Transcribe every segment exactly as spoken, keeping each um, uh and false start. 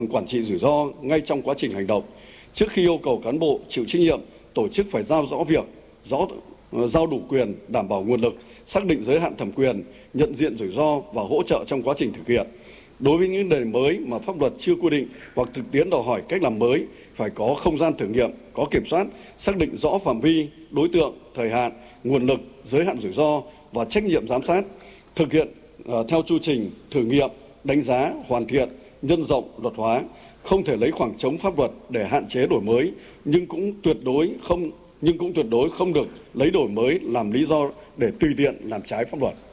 quản trị rủi ro ngay trong quá trình hành động. Trước khi yêu cầu cán bộ chịu trách nhiệm, tổ chức phải giao rõ việc, rõ giao đủ quyền, đảm bảo nguồn lực, xác định giới hạn thẩm quyền, nhận diện rủi ro và hỗ trợ trong quá trình thực hiện. Đối với những đề mới mà pháp luật chưa quy định hoặc thực tiễn đòi hỏi cách làm mới, phải có không gian thử nghiệm, có kiểm soát, xác định rõ phạm vi, đối tượng, thời hạn, nguồn lực, giới hạn rủi ro và trách nhiệm giám sát, thực hiện uh, theo chu trình thử nghiệm, đánh giá, hoàn thiện, nhân rộng, luật hóa. Không thể lấy khoảng trống pháp luật để hạn chế đổi mới, nhưng cũng tuyệt đối không nhưng cũng tuyệt đối không được lấy đổi mới làm lý do để tùy tiện làm trái pháp luật.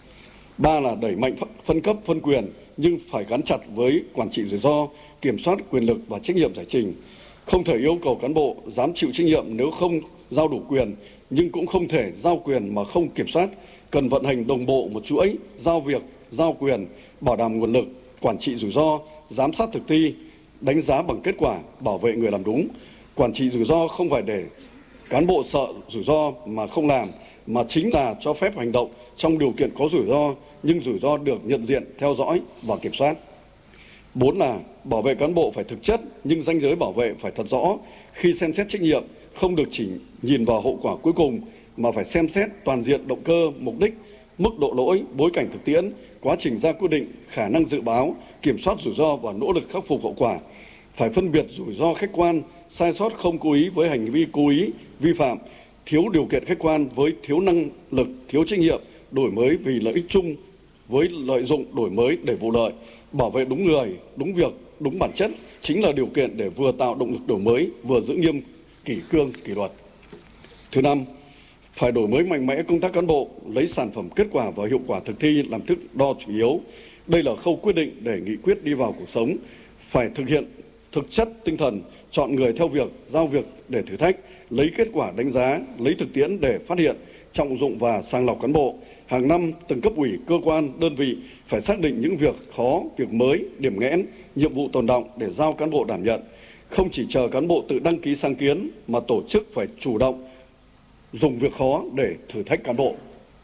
Ba là đẩy mạnh phân cấp, phân quyền, nhưng phải gắn chặt với quản trị rủi ro, kiểm soát quyền lực và trách nhiệm giải trình. Không thể yêu cầu cán bộ dám chịu trách nhiệm nếu không giao đủ quyền, nhưng cũng không thể giao quyền mà không kiểm soát. Cần vận hành đồng bộ một chuỗi, giao việc, giao quyền, bảo đảm nguồn lực, quản trị rủi ro, giám sát thực thi, đánh giá bằng kết quả, bảo vệ người làm đúng. Quản trị rủi ro không phải để cán bộ sợ rủi ro mà không làm, mà chính là cho phép hành động trong điều kiện có rủi ro, nhưng rủi ro được nhận diện, theo dõi và kiểm soát. Bốn là bảo vệ cán bộ phải thực chất, nhưng ranh giới bảo vệ phải thật rõ. Khi xem xét trách nhiệm, không được chỉ nhìn vào hậu quả cuối cùng, mà phải xem xét toàn diện động cơ, mục đích, mức độ lỗi, bối cảnh thực tiễn, quá trình ra quyết định, khả năng dự báo, kiểm soát rủi ro và nỗ lực khắc phục hậu quả. Phải phân biệt rủi ro khách quan, sai sót không cố ý với hành vi cố ý, vi phạm, thiếu điều kiện khách quan với thiếu năng lực, thiếu trách nhiệm, đổi mới vì lợi ích chung với lợi dụng đổi mới để vụ lợi. Bảo vệ đúng người, đúng việc, đúng bản chất chính là điều kiện để vừa tạo động lực đổi mới, vừa giữ nghiêm kỷ cương, kỷ luật. Thứ năm, phải đổi mới mạnh mẽ công tác cán bộ, lấy sản phẩm kết quả và hiệu quả thực thi làm thước đo chủ yếu. Đây là khâu quyết định để nghị quyết đi vào cuộc sống. Phải thực hiện thực chất tinh thần chọn người theo việc, giao việc để thử thách, lấy kết quả đánh giá, lấy thực tiễn để phát hiện, trọng dụng và sàng lọc cán bộ. Hàng năm, từng cấp ủy, cơ quan, đơn vị phải xác định những việc khó, việc mới, điểm nghẽn, nhiệm vụ tồn đọng để giao cán bộ đảm nhận. Không chỉ chờ cán bộ tự đăng ký sáng kiến, mà tổ chức phải chủ động dùng việc khó để thử thách cán bộ.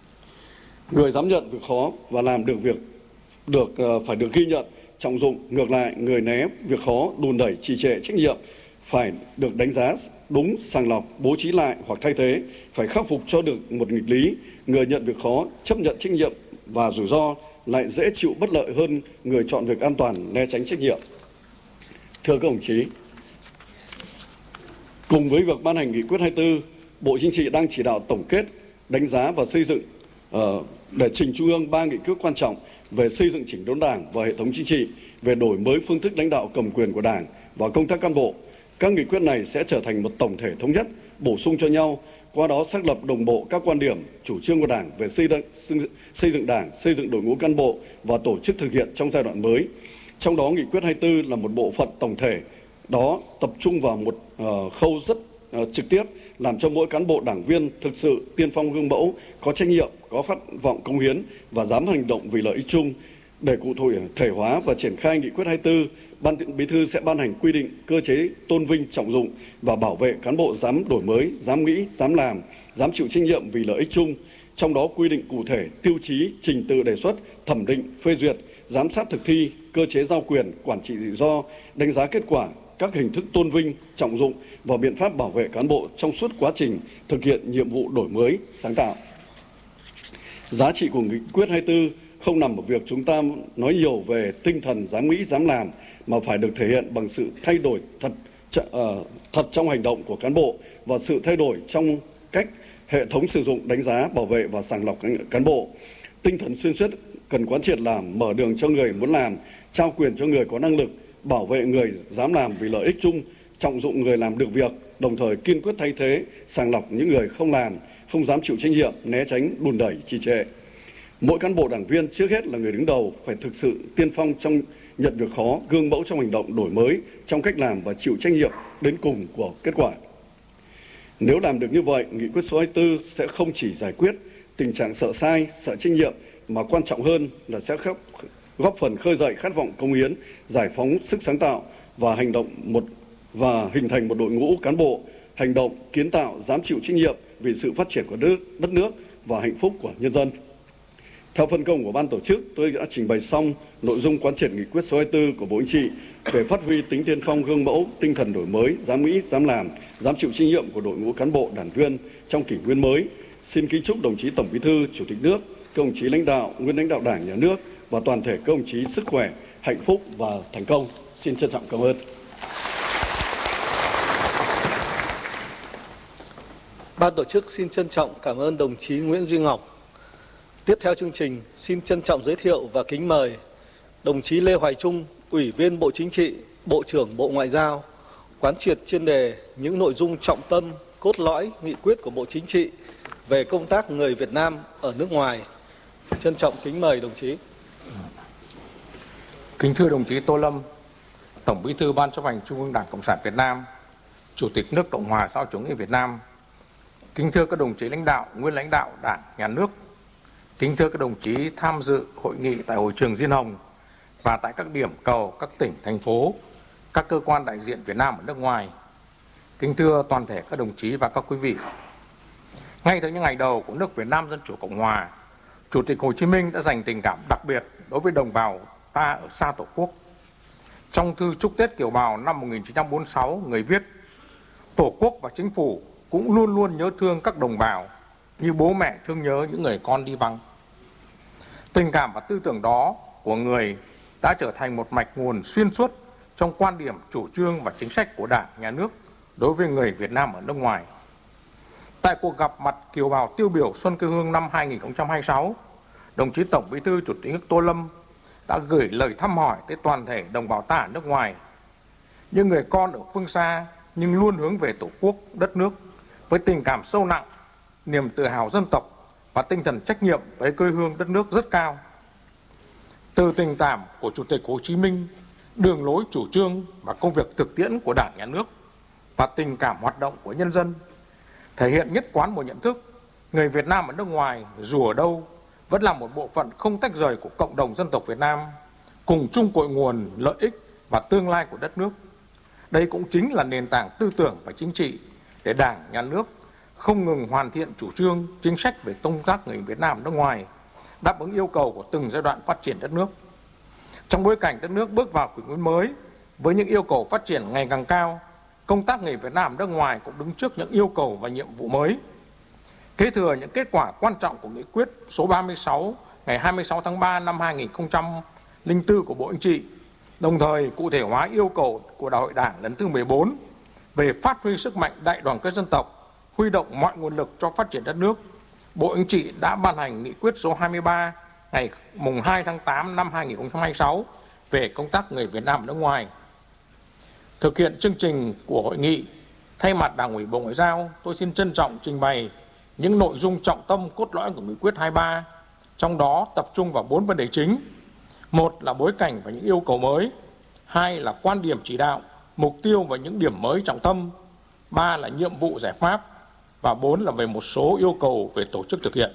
Người dám nhận việc khó và làm được việc được phải được ghi nhận, trọng dụng. Ngược lại, người né việc khó, đùn đẩy, trì trệ trách nhiệm phải được đánh giá đúng, sàng lọc, bố trí lại hoặc thay thế. Phải khắc phục cho được một nghịch lý. Người nhận việc khó, chấp nhận trách nhiệm và rủi ro lại dễ chịu bất lợi hơn người chọn việc an toàn, né tránh trách nhiệm. Thưa các đồng chí, cùng với việc ban hành nghị quyết hai mươi tư, Bộ Chính trị đang chỉ đạo tổng kết, đánh giá và xây dựng uh, để trình Trung ương ba nghị quyết quan trọng về xây dựng chỉnh đốn Đảng và hệ thống chính trị, về đổi mới phương thức lãnh đạo cầm quyền của Đảng và công tác cán bộ. Các nghị quyết này sẽ trở thành một tổng thể thống nhất, bổ sung cho nhau, qua đó xác lập đồng bộ các quan điểm, chủ trương của Đảng về xây dựng, xây dựng Đảng, xây dựng đội ngũ cán bộ và tổ chức thực hiện trong giai đoạn mới. Trong đó, nghị quyết hai mươi tư là một bộ phận tổng thể, đó tập trung vào một uh, khâu rất uh, trực tiếp, làm cho mỗi cán bộ đảng viên thực sự tiên phong gương mẫu, có trách nhiệm, có khát vọng cống hiến và dám hành động vì lợi ích chung. Để cụ thể hóa và triển khai nghị quyết hai mươi tư, Ban Bí thư sẽ ban hành quy định cơ chế tôn vinh, trọng dụng và bảo vệ cán bộ dám đổi mới, dám nghĩ, dám làm, dám chịu trách nhiệm vì lợi ích chung. Trong đó quy định cụ thể tiêu chí, trình tự đề xuất, thẩm định, phê duyệt, giám sát thực thi, cơ chế giao quyền, quản trị rủi ro, đánh giá kết quả, các hình thức tôn vinh, trọng dụng và biện pháp bảo vệ cán bộ trong suốt quá trình thực hiện nhiệm vụ đổi mới, sáng tạo. Giá trị của nghị quyết hai mươi tư không nằm ở việc chúng ta nói nhiều về tinh thần dám nghĩ, dám làm, mà phải được thể hiện bằng sự thay đổi thật, uh, thật trong hành động của cán bộ và sự thay đổi trong cách hệ thống sử dụng, đánh giá, bảo vệ và sàng lọc cán bộ. Tinh thần xuyên suốt cần quán triệt làm, mở đường cho người muốn làm, trao quyền cho người có năng lực, bảo vệ người dám làm vì lợi ích chung, trọng dụng người làm được việc, đồng thời kiên quyết thay thế, sàng lọc những người không làm, không dám chịu trách nhiệm, né tránh, đùn đẩy, trì trệ. Mỗi cán bộ đảng viên trước hết là người đứng đầu phải thực sự tiên phong trong nhận việc khó, gương mẫu trong hành động đổi mới, trong cách làm và chịu trách nhiệm đến cùng của kết quả. Nếu làm được như vậy, nghị quyết số hai mươi tư sẽ không chỉ giải quyết tình trạng sợ sai, sợ trách nhiệm, mà quan trọng hơn là sẽ góp phần khơi dậy khát vọng cống hiến, giải phóng sức sáng tạo và hành động một và hình thành một đội ngũ cán bộ hành động, kiến tạo, dám chịu trách nhiệm vì sự phát triển của đất, đất nước và hạnh phúc của nhân dân. Theo phân công của ban tổ chức, tôi đã trình bày xong nội dung quán triệt nghị quyết số hai mươi tư của Bộ Chính trị về phát huy tính tiên phong gương mẫu, tinh thần đổi mới, dám nghĩ, dám làm, dám chịu trách nhiệm của đội ngũ cán bộ, đảng viên trong kỷ nguyên mới. Xin kính chúc đồng chí Tổng Bí thư, Chủ tịch nước, các đồng chí lãnh đạo, nguyên lãnh đạo Đảng, Nhà nước và toàn thể các đồng chí sức khỏe, hạnh phúc và thành công. Xin trân trọng cảm ơn. Ban tổ chức xin trân trọng cảm ơn đồng chí Nguyễn Duy Ngọc. Tiếp theo chương trình, xin trân trọng giới thiệu và kính mời đồng chí Lê Hoài Trung, Ủy viên Bộ Chính trị, Bộ trưởng Bộ Ngoại giao, quán triệt chuyên đề những nội dung trọng tâm, cốt lõi, nghị quyết của Bộ Chính trị về công tác người Việt Nam ở nước ngoài. Trân trọng kính mời đồng chí. Kính thưa đồng chí Tô Lâm, Tổng Bí thư Ban Chấp hành Trung ương Đảng Cộng sản Việt Nam, Chủ tịch nước Cộng hòa xã hội chủ nghĩa Việt Nam. Kính thưa các đồng chí lãnh đạo, nguyên lãnh đạo Đảng, Nhà nước. Kính thưa các đồng chí tham dự hội nghị tại hội trường Diên Hồng và tại các điểm cầu, các tỉnh, thành phố, các cơ quan đại diện Việt Nam ở nước ngoài. Kính thưa toàn thể các đồng chí và các quý vị. Ngay từ những ngày đầu của nước Việt Nam Dân Chủ Cộng Hòa, Chủ tịch Hồ Chí Minh đã dành tình cảm đặc biệt đối với đồng bào ta ở xa Tổ quốc. Trong thư chúc Tết kiều bào năm một nghìn chín trăm bốn mươi sáu, người viết: Tổ quốc và chính phủ cũng luôn luôn nhớ thương các đồng bào như bố mẹ thương nhớ những người con đi vắng. Tình cảm và tư tưởng đó của người đã trở thành một mạch nguồn xuyên suốt trong quan điểm, chủ trương và chính sách của Đảng, Nhà nước đối với người Việt Nam ở nước ngoài. Tại cuộc gặp mặt kiều bào tiêu biểu Xuân Quê Hương năm hai nghìn không trăm hai mươi sáu, đồng chí Tổng Bí thư Chủ tịch nước Tô Lâm đã gửi lời thăm hỏi tới toàn thể đồng bào ta ở nước ngoài, những người con ở phương xa nhưng luôn hướng về Tổ quốc, đất nước với tình cảm sâu nặng, niềm tự hào dân tộc và tinh thần trách nhiệm với quê hương đất nước rất cao. Từ tình cảm của Chủ tịch Hồ Chí Minh, đường lối chủ trương và công việc thực tiễn của Đảng, Nhà nước và tình cảm hoạt động của nhân dân, thể hiện nhất quán một nhận thức: người Việt Nam ở nước ngoài dù ở đâu vẫn là một bộ phận không tách rời của cộng đồng dân tộc Việt Nam, cùng chung cội nguồn lợi ích và tương lai của đất nước. Đây cũng chính là nền tảng tư tưởng và chính trị để Đảng, Nhà nước không ngừng hoàn thiện chủ trương, chính sách về công tác người Việt Nam ở nước ngoài, đáp ứng yêu cầu của từng giai đoạn phát triển đất nước. Trong bối cảnh đất nước bước vào kỷ nguyên mới với những yêu cầu phát triển ngày càng cao, công tác người Việt Nam ở nước ngoài cũng đứng trước những yêu cầu và nhiệm vụ mới. Kế thừa những kết quả quan trọng của nghị quyết số ba mươi sáu ngày hai mươi sáu tháng ba năm hai nghìn không trăm lẻ bốn của Bộ Chính trị, đồng thời cụ thể hóa yêu cầu của Đại hội Đảng lần thứ mười bốn về phát huy sức mạnh đại đoàn kết dân tộc, huy động mọi nguồn lực cho phát triển đất nước, Bộ Chính trị đã ban hành nghị quyết số hai mươi ba ngày mùng hai tháng tám năm hai nghìn không trăm hai mươi sáu về công tác người Việt Nam ở nước ngoài. Thực hiện chương trình của hội nghị, thay mặt Đảng ủy Bộ Ngoại giao, tôi xin trân trọng trình bày những nội dung trọng tâm cốt lõi của nghị quyết hai mươi ba, trong đó tập trung vào bốn vấn đề chính. Một là bối cảnh và những yêu cầu mới. Hai là quan điểm chỉ đạo, mục tiêu và những điểm mới trọng tâm. Ba là nhiệm vụ giải pháp. Và bốn là về một số yêu cầu về tổ chức thực hiện.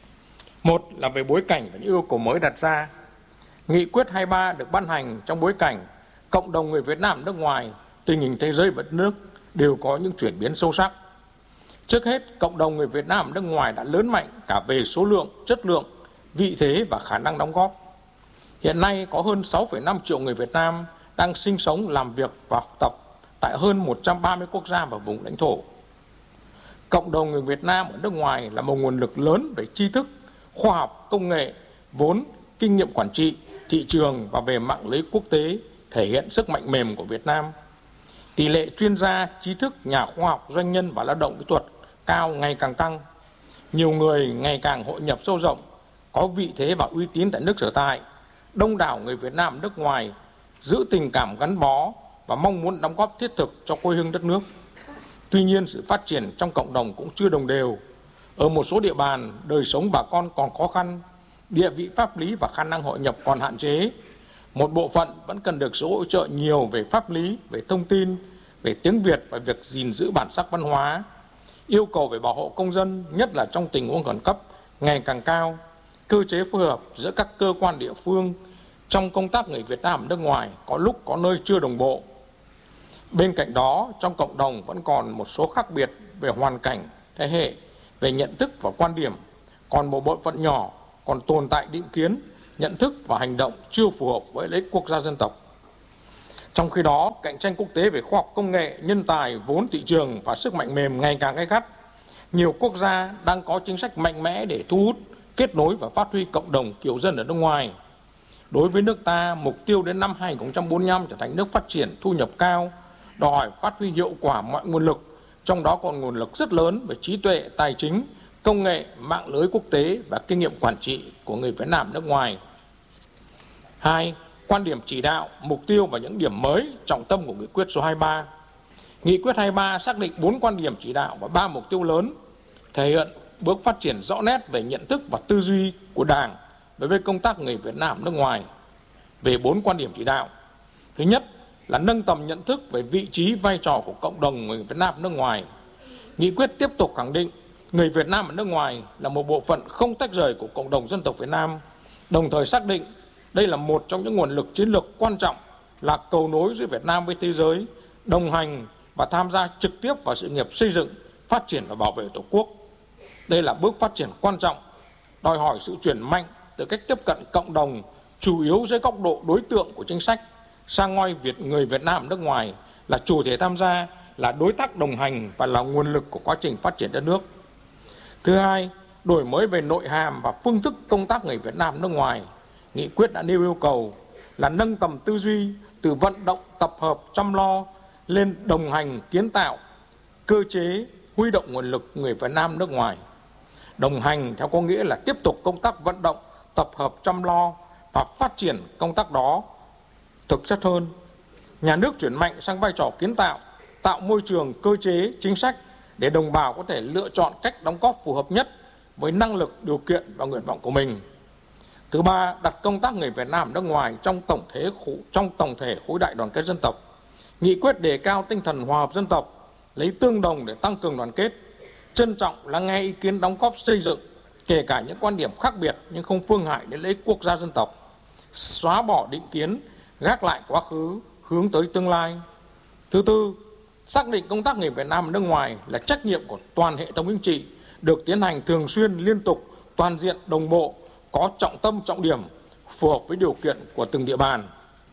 Một là về bối cảnh và những yêu cầu mới đặt ra. Nghị quyết hai mươi ba được ban hành trong bối cảnh cộng đồng người Việt Nam ở nước ngoài, tình hình thế giới và đất nước đều có những chuyển biến sâu sắc. Trước hết, cộng đồng người Việt Nam ở nước ngoài đã lớn mạnh cả về số lượng, chất lượng, vị thế và khả năng đóng góp. Hiện nay có hơn sáu phẩy năm triệu người Việt Nam đang sinh sống, làm việc và học tập tại hơn một trăm ba mươi quốc gia và vùng lãnh thổ. Cộng đồng người Việt Nam ở nước ngoài là một nguồn lực lớn về tri thức, khoa học, công nghệ, vốn, kinh nghiệm quản trị, thị trường và về mạng lưới quốc tế, thể hiện sức mạnh mềm của Việt Nam. Tỷ lệ chuyên gia, trí thức, nhà khoa học, doanh nhân và lao động kỹ thuật cao ngày càng tăng. Nhiều người ngày càng hội nhập sâu rộng, có vị thế và uy tín tại nước sở tại. Đông đảo người Việt Nam nước ngoài giữ tình cảm gắn bó và mong muốn đóng góp thiết thực cho quê hương đất nước. Tuy nhiên, sự phát triển trong cộng đồng cũng chưa đồng đều. Ở một số địa bàn, đời sống bà con còn khó khăn, địa vị pháp lý và khả năng hội nhập còn hạn chế. Một bộ phận vẫn cần được sự hỗ trợ nhiều về pháp lý, về thông tin, về tiếng Việt và việc gìn giữ bản sắc văn hóa. Yêu cầu về bảo hộ công dân, nhất là trong tình huống khẩn cấp, ngày càng cao. Cơ chế phối hợp giữa các cơ quan địa phương trong công tác người Việt Nam ở nước ngoài có lúc có nơi chưa đồng bộ. Bên cạnh đó, trong cộng đồng vẫn còn một số khác biệt về hoàn cảnh, thế hệ, về nhận thức và quan điểm. Còn một bộ phận nhỏ còn tồn tại định kiến, nhận thức và hành động chưa phù hợp với lợi ích quốc gia dân tộc. Trong khi đó, cạnh tranh quốc tế về khoa học công nghệ, nhân tài, vốn thị trường và sức mạnh mềm ngày càng gay gắt. Nhiều quốc gia đang có chính sách mạnh mẽ để thu hút, kết nối và phát huy cộng đồng kiều dân ở nước ngoài. Đối với nước ta, mục tiêu đến năm hai nghìn không trăm bốn mươi lăm trở thành nước phát triển thu nhập cao, đòi hỏi phát huy hiệu quả mọi nguồn lực, trong đó còn nguồn lực rất lớn về trí tuệ, tài chính, công nghệ, mạng lưới quốc tế và kinh nghiệm quản trị của người Việt Nam nước ngoài. Hai, quan điểm chỉ đạo, mục tiêu và những điểm mới, trọng tâm của nghị quyết số hai mươi ba. Nghị quyết hai mươi ba xác định bốn quan điểm chỉ đạo và ba mục tiêu lớn, thể hiện bước phát triển rõ nét về nhận thức và tư duy của Đảng đối với công tác người Việt Nam nước ngoài. Về bốn quan điểm chỉ đạo, thứ nhất là nâng tầm nhận thức về vị trí, vai trò của cộng đồng người Việt Nam nước ngoài. Nghị quyết tiếp tục khẳng định người Việt Nam ở nước ngoài là một bộ phận không tách rời của cộng đồng dân tộc Việt Nam, đồng thời xác định đây là một trong những nguồn lực chiến lược quan trọng, là cầu nối giữa Việt Nam với thế giới, đồng hành và tham gia trực tiếp vào sự nghiệp xây dựng, phát triển và bảo vệ Tổ quốc. Đây là bước phát triển quan trọng, đòi hỏi sự chuyển mạnh từ cách tiếp cận cộng đồng chủ yếu dưới góc độ đối tượng của chính sách sang ngoi Việt người Việt Nam nước ngoài là chủ thể tham gia, là đối tác đồng hành và là nguồn lực của quá trình phát triển đất nước. Thứ hai, đổi mới về nội hàm và phương thức công tác người Việt Nam nước ngoài. Nghị quyết đã nêu yêu cầu là nâng tầm tư duy từ vận động, tập hợp, chăm lo lên đồng hành, kiến tạo, cơ chế, huy động nguồn lực người Việt Nam nước ngoài. Đồng hành theo có nghĩa là tiếp tục công tác vận động, tập hợp, chăm lo và phát triển công tác đó thực chất hơn. Nhà nước chuyển mạnh sang vai trò kiến tạo, tạo môi trường, cơ chế, chính sách để đồng bào có thể lựa chọn cách đóng góp phù hợp nhất với năng lực, điều kiện và nguyện vọng của mình. Thứ ba, đặt công tác người Việt Nam nước ngoài trong tổng thể trong tổng thể khối đại đoàn kết dân tộc. Nghị quyết đề cao tinh thần hòa hợp dân tộc, lấy tương đồng để tăng cường đoàn kết, trân trọng lắng nghe ý kiến đóng góp xây dựng, kể cả những quan điểm khác biệt nhưng không phương hại đến lợi ích quốc gia dân tộc, xóa bỏ định kiến, gác lại quá khứ, hướng tới tương lai. Thứ tư, xác định công tác người Việt Nam nước ngoài là trách nhiệm của toàn hệ thống chính trị, được tiến hành thường xuyên, liên tục, toàn diện, đồng bộ, có trọng tâm, trọng điểm, phù hợp với điều kiện của từng địa bàn.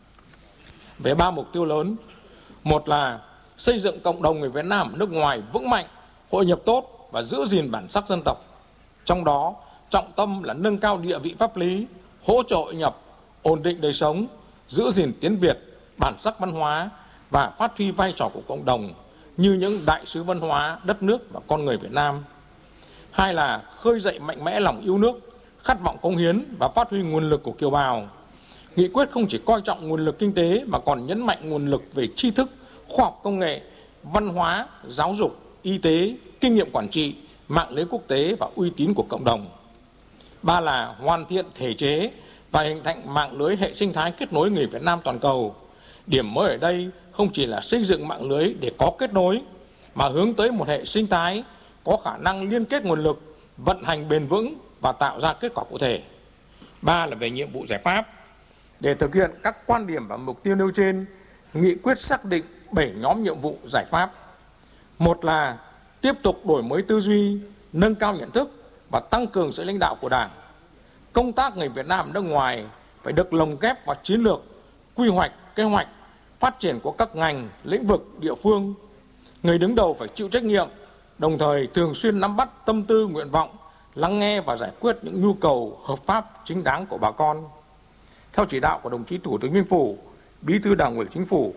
Về ba mục tiêu lớn, một là xây dựng cộng đồng người Việt Nam nước ngoài vững mạnh, hội nhập tốt và giữ gìn bản sắc dân tộc. Trong đó, trọng tâm là nâng cao địa vị pháp lý, hỗ trợ hội nhập, ổn định đời sống, giữ gìn tiếng Việt, bản sắc văn hóa và phát huy vai trò của cộng đồng như những đại sứ văn hóa, đất nước và con người Việt Nam. Hai là khơi dậy mạnh mẽ lòng yêu nước, khát vọng cống hiến và phát huy nguồn lực của kiều bào. Nghị quyết không chỉ coi trọng nguồn lực kinh tế mà còn nhấn mạnh nguồn lực về tri thức, khoa học công nghệ, văn hóa, giáo dục, y tế, kinh nghiệm quản trị, mạng lưới quốc tế và uy tín của cộng đồng. Ba là hoàn thiện thể chế và hình thành mạng lưới hệ sinh thái kết nối người Việt Nam toàn cầu. Điểm mới ở đây không chỉ là xây dựng mạng lưới để có kết nối, mà hướng tới một hệ sinh thái có khả năng liên kết nguồn lực, vận hành bền vững và tạo ra kết quả cụ thể. Ba là về nhiệm vụ giải pháp. Để thực hiện các quan điểm và mục tiêu nêu trên, nghị quyết xác định bảy nhóm nhiệm vụ giải pháp. Một là tiếp tục đổi mới tư duy, nâng cao nhận thức và tăng cường sự lãnh đạo của Đảng. Công tác người Việt Nam nước ngoài phải được lồng ghép vào chiến lược, quy hoạch, kế hoạch, phát triển của các ngành, lĩnh vực, địa phương. Người đứng đầu phải chịu trách nhiệm, đồng thời thường xuyên nắm bắt tâm tư, nguyện vọng, lắng nghe và giải quyết những nhu cầu hợp pháp, chính đáng của bà con. Theo chỉ đạo của đồng chí Thủ tướng Chính phủ, Bí thư Đảng ủy Chính phủ,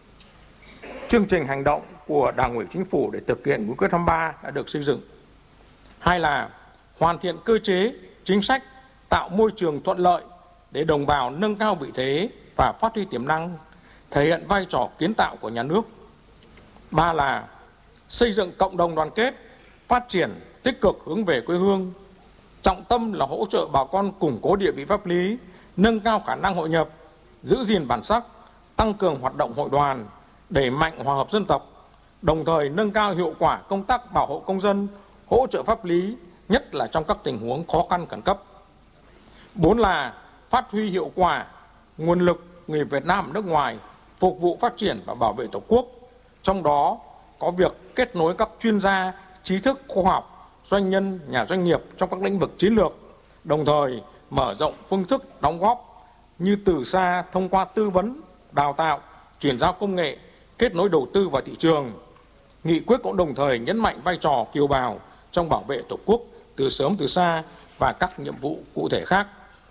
chương trình hành động của Đảng ủy Chính phủ để thực hiện nghị quyết hai mươi ba đã được xây dựng. Hai là hoàn thiện cơ chế, chính sách, tạo môi trường thuận lợi để đồng bào nâng cao vị thế và phát huy tiềm năng, thể hiện vai trò kiến tạo của nhà nước. Ba là xây dựng cộng đồng đoàn kết, phát triển tích cực hướng về quê hương. Trọng tâm là hỗ trợ bà con củng cố địa vị pháp lý, nâng cao khả năng hội nhập, giữ gìn bản sắc, tăng cường hoạt động hội đoàn, đẩy mạnh hòa hợp dân tộc, đồng thời nâng cao hiệu quả công tác bảo hộ công dân, hỗ trợ pháp lý, nhất là trong các tình huống khó khăn khẩn cấp. Bốn là phát huy hiệu quả nguồn lực người Việt Nam nước ngoài phục vụ phát triển và bảo vệ Tổ quốc. Trong đó có việc kết nối các chuyên gia, trí thức khoa học, doanh nhân, nhà doanh nghiệp trong các lĩnh vực chiến lược, đồng thời mở rộng phương thức đóng góp như từ xa thông qua tư vấn, đào tạo, chuyển giao công nghệ, kết nối đầu tư vào thị trường. Nghị quyết cũng đồng thời nhấn mạnh vai trò kiều bào trong bảo vệ Tổ quốc từ sớm từ xa và các nhiệm vụ cụ thể khác.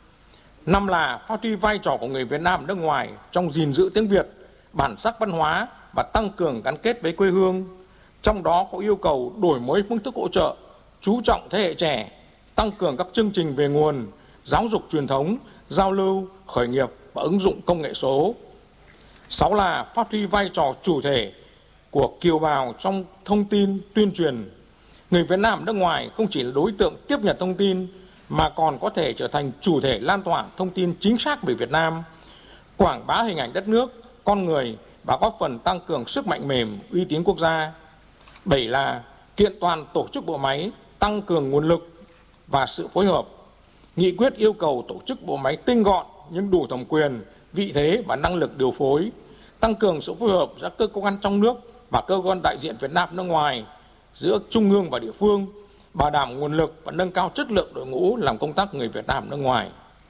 Năm là phát huy vai trò của người Việt Nam ở nước ngoài trong gìn giữ tiếng Việt, bản sắc văn hóa và tăng cường gắn kết với quê hương. Trong đó có yêu cầu đổi mới phương thức hỗ trợ, chú trọng thế hệ trẻ, tăng cường các chương trình về nguồn, giáo dục truyền thống, giao lưu, khởi nghiệp và ứng dụng công nghệ số. Sáu là phát huy vai trò chủ thể của kiều bào trong thông tin, tuyên truyền. Người Việt Nam ở nước ngoài không chỉ là đối tượng tiếp nhận thông tin mà còn có thể trở thành chủ thể lan tỏa thông tin chính xác về Việt Nam, quảng bá hình ảnh đất nước, con người và góp phần tăng cường sức mạnh mềm, uy tín quốc gia. Bảy là kiện toàn tổ chức bộ máy, tăng cường nguồn lực và sự phối hợp. Nghị quyết yêu cầu tổ chức bộ máy tinh gọn nhưng đủ thẩm quyền, vị thế và năng lực điều phối, tăng cường sự phối hợp giữa cơ quan trong nước và cơ quan đại diện Việt Nam nước ngoài, giữa trung ương và địa phương, bảo đảm nguồn lực và nâng cao chất lượng đội ngũ làm công tác người Việt Nam nước ngoài.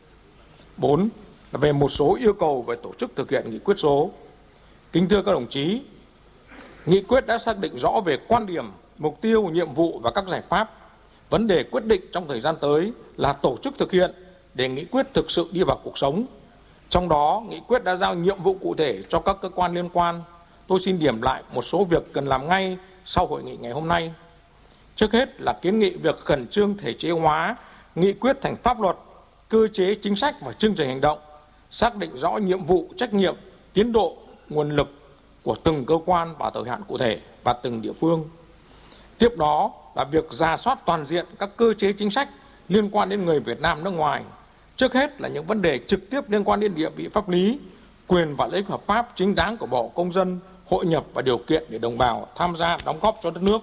Bốn là về một số yêu cầu về tổ chức thực hiện nghị quyết số. Kính thưa các đồng chí, nghị quyết đã xác định rõ về quan điểm, mục tiêu, nhiệm vụ và các giải pháp. Vấn đề quyết định trong thời gian tới là tổ chức thực hiện để nghị quyết thực sự đi vào cuộc sống. Trong đó, nghị quyết đã giao nhiệm vụ cụ thể cho các cơ quan liên quan. Tôi xin điểm lại một số việc cần làm ngay sau hội nghị ngày hôm nay. Trước hết là kiến nghị việc khẩn trương thể chế hóa nghị quyết thành pháp luật, cơ chế chính sách và chương trình hành động, xác định rõ nhiệm vụ, trách nhiệm, tiến độ, nguồn lực của từng cơ quan và thời hạn cụ thể và từng địa phương. Tiếp đó là việc rà soát toàn diện các cơ chế chính sách liên quan đến người Việt Nam nước ngoài. Trước hết là những vấn đề trực tiếp liên quan đến địa vị pháp lý, quyền và lợi ích hợp pháp chính đáng của bộ công dân, hội nhập và điều kiện để đồng bào tham gia đóng góp cho đất nước.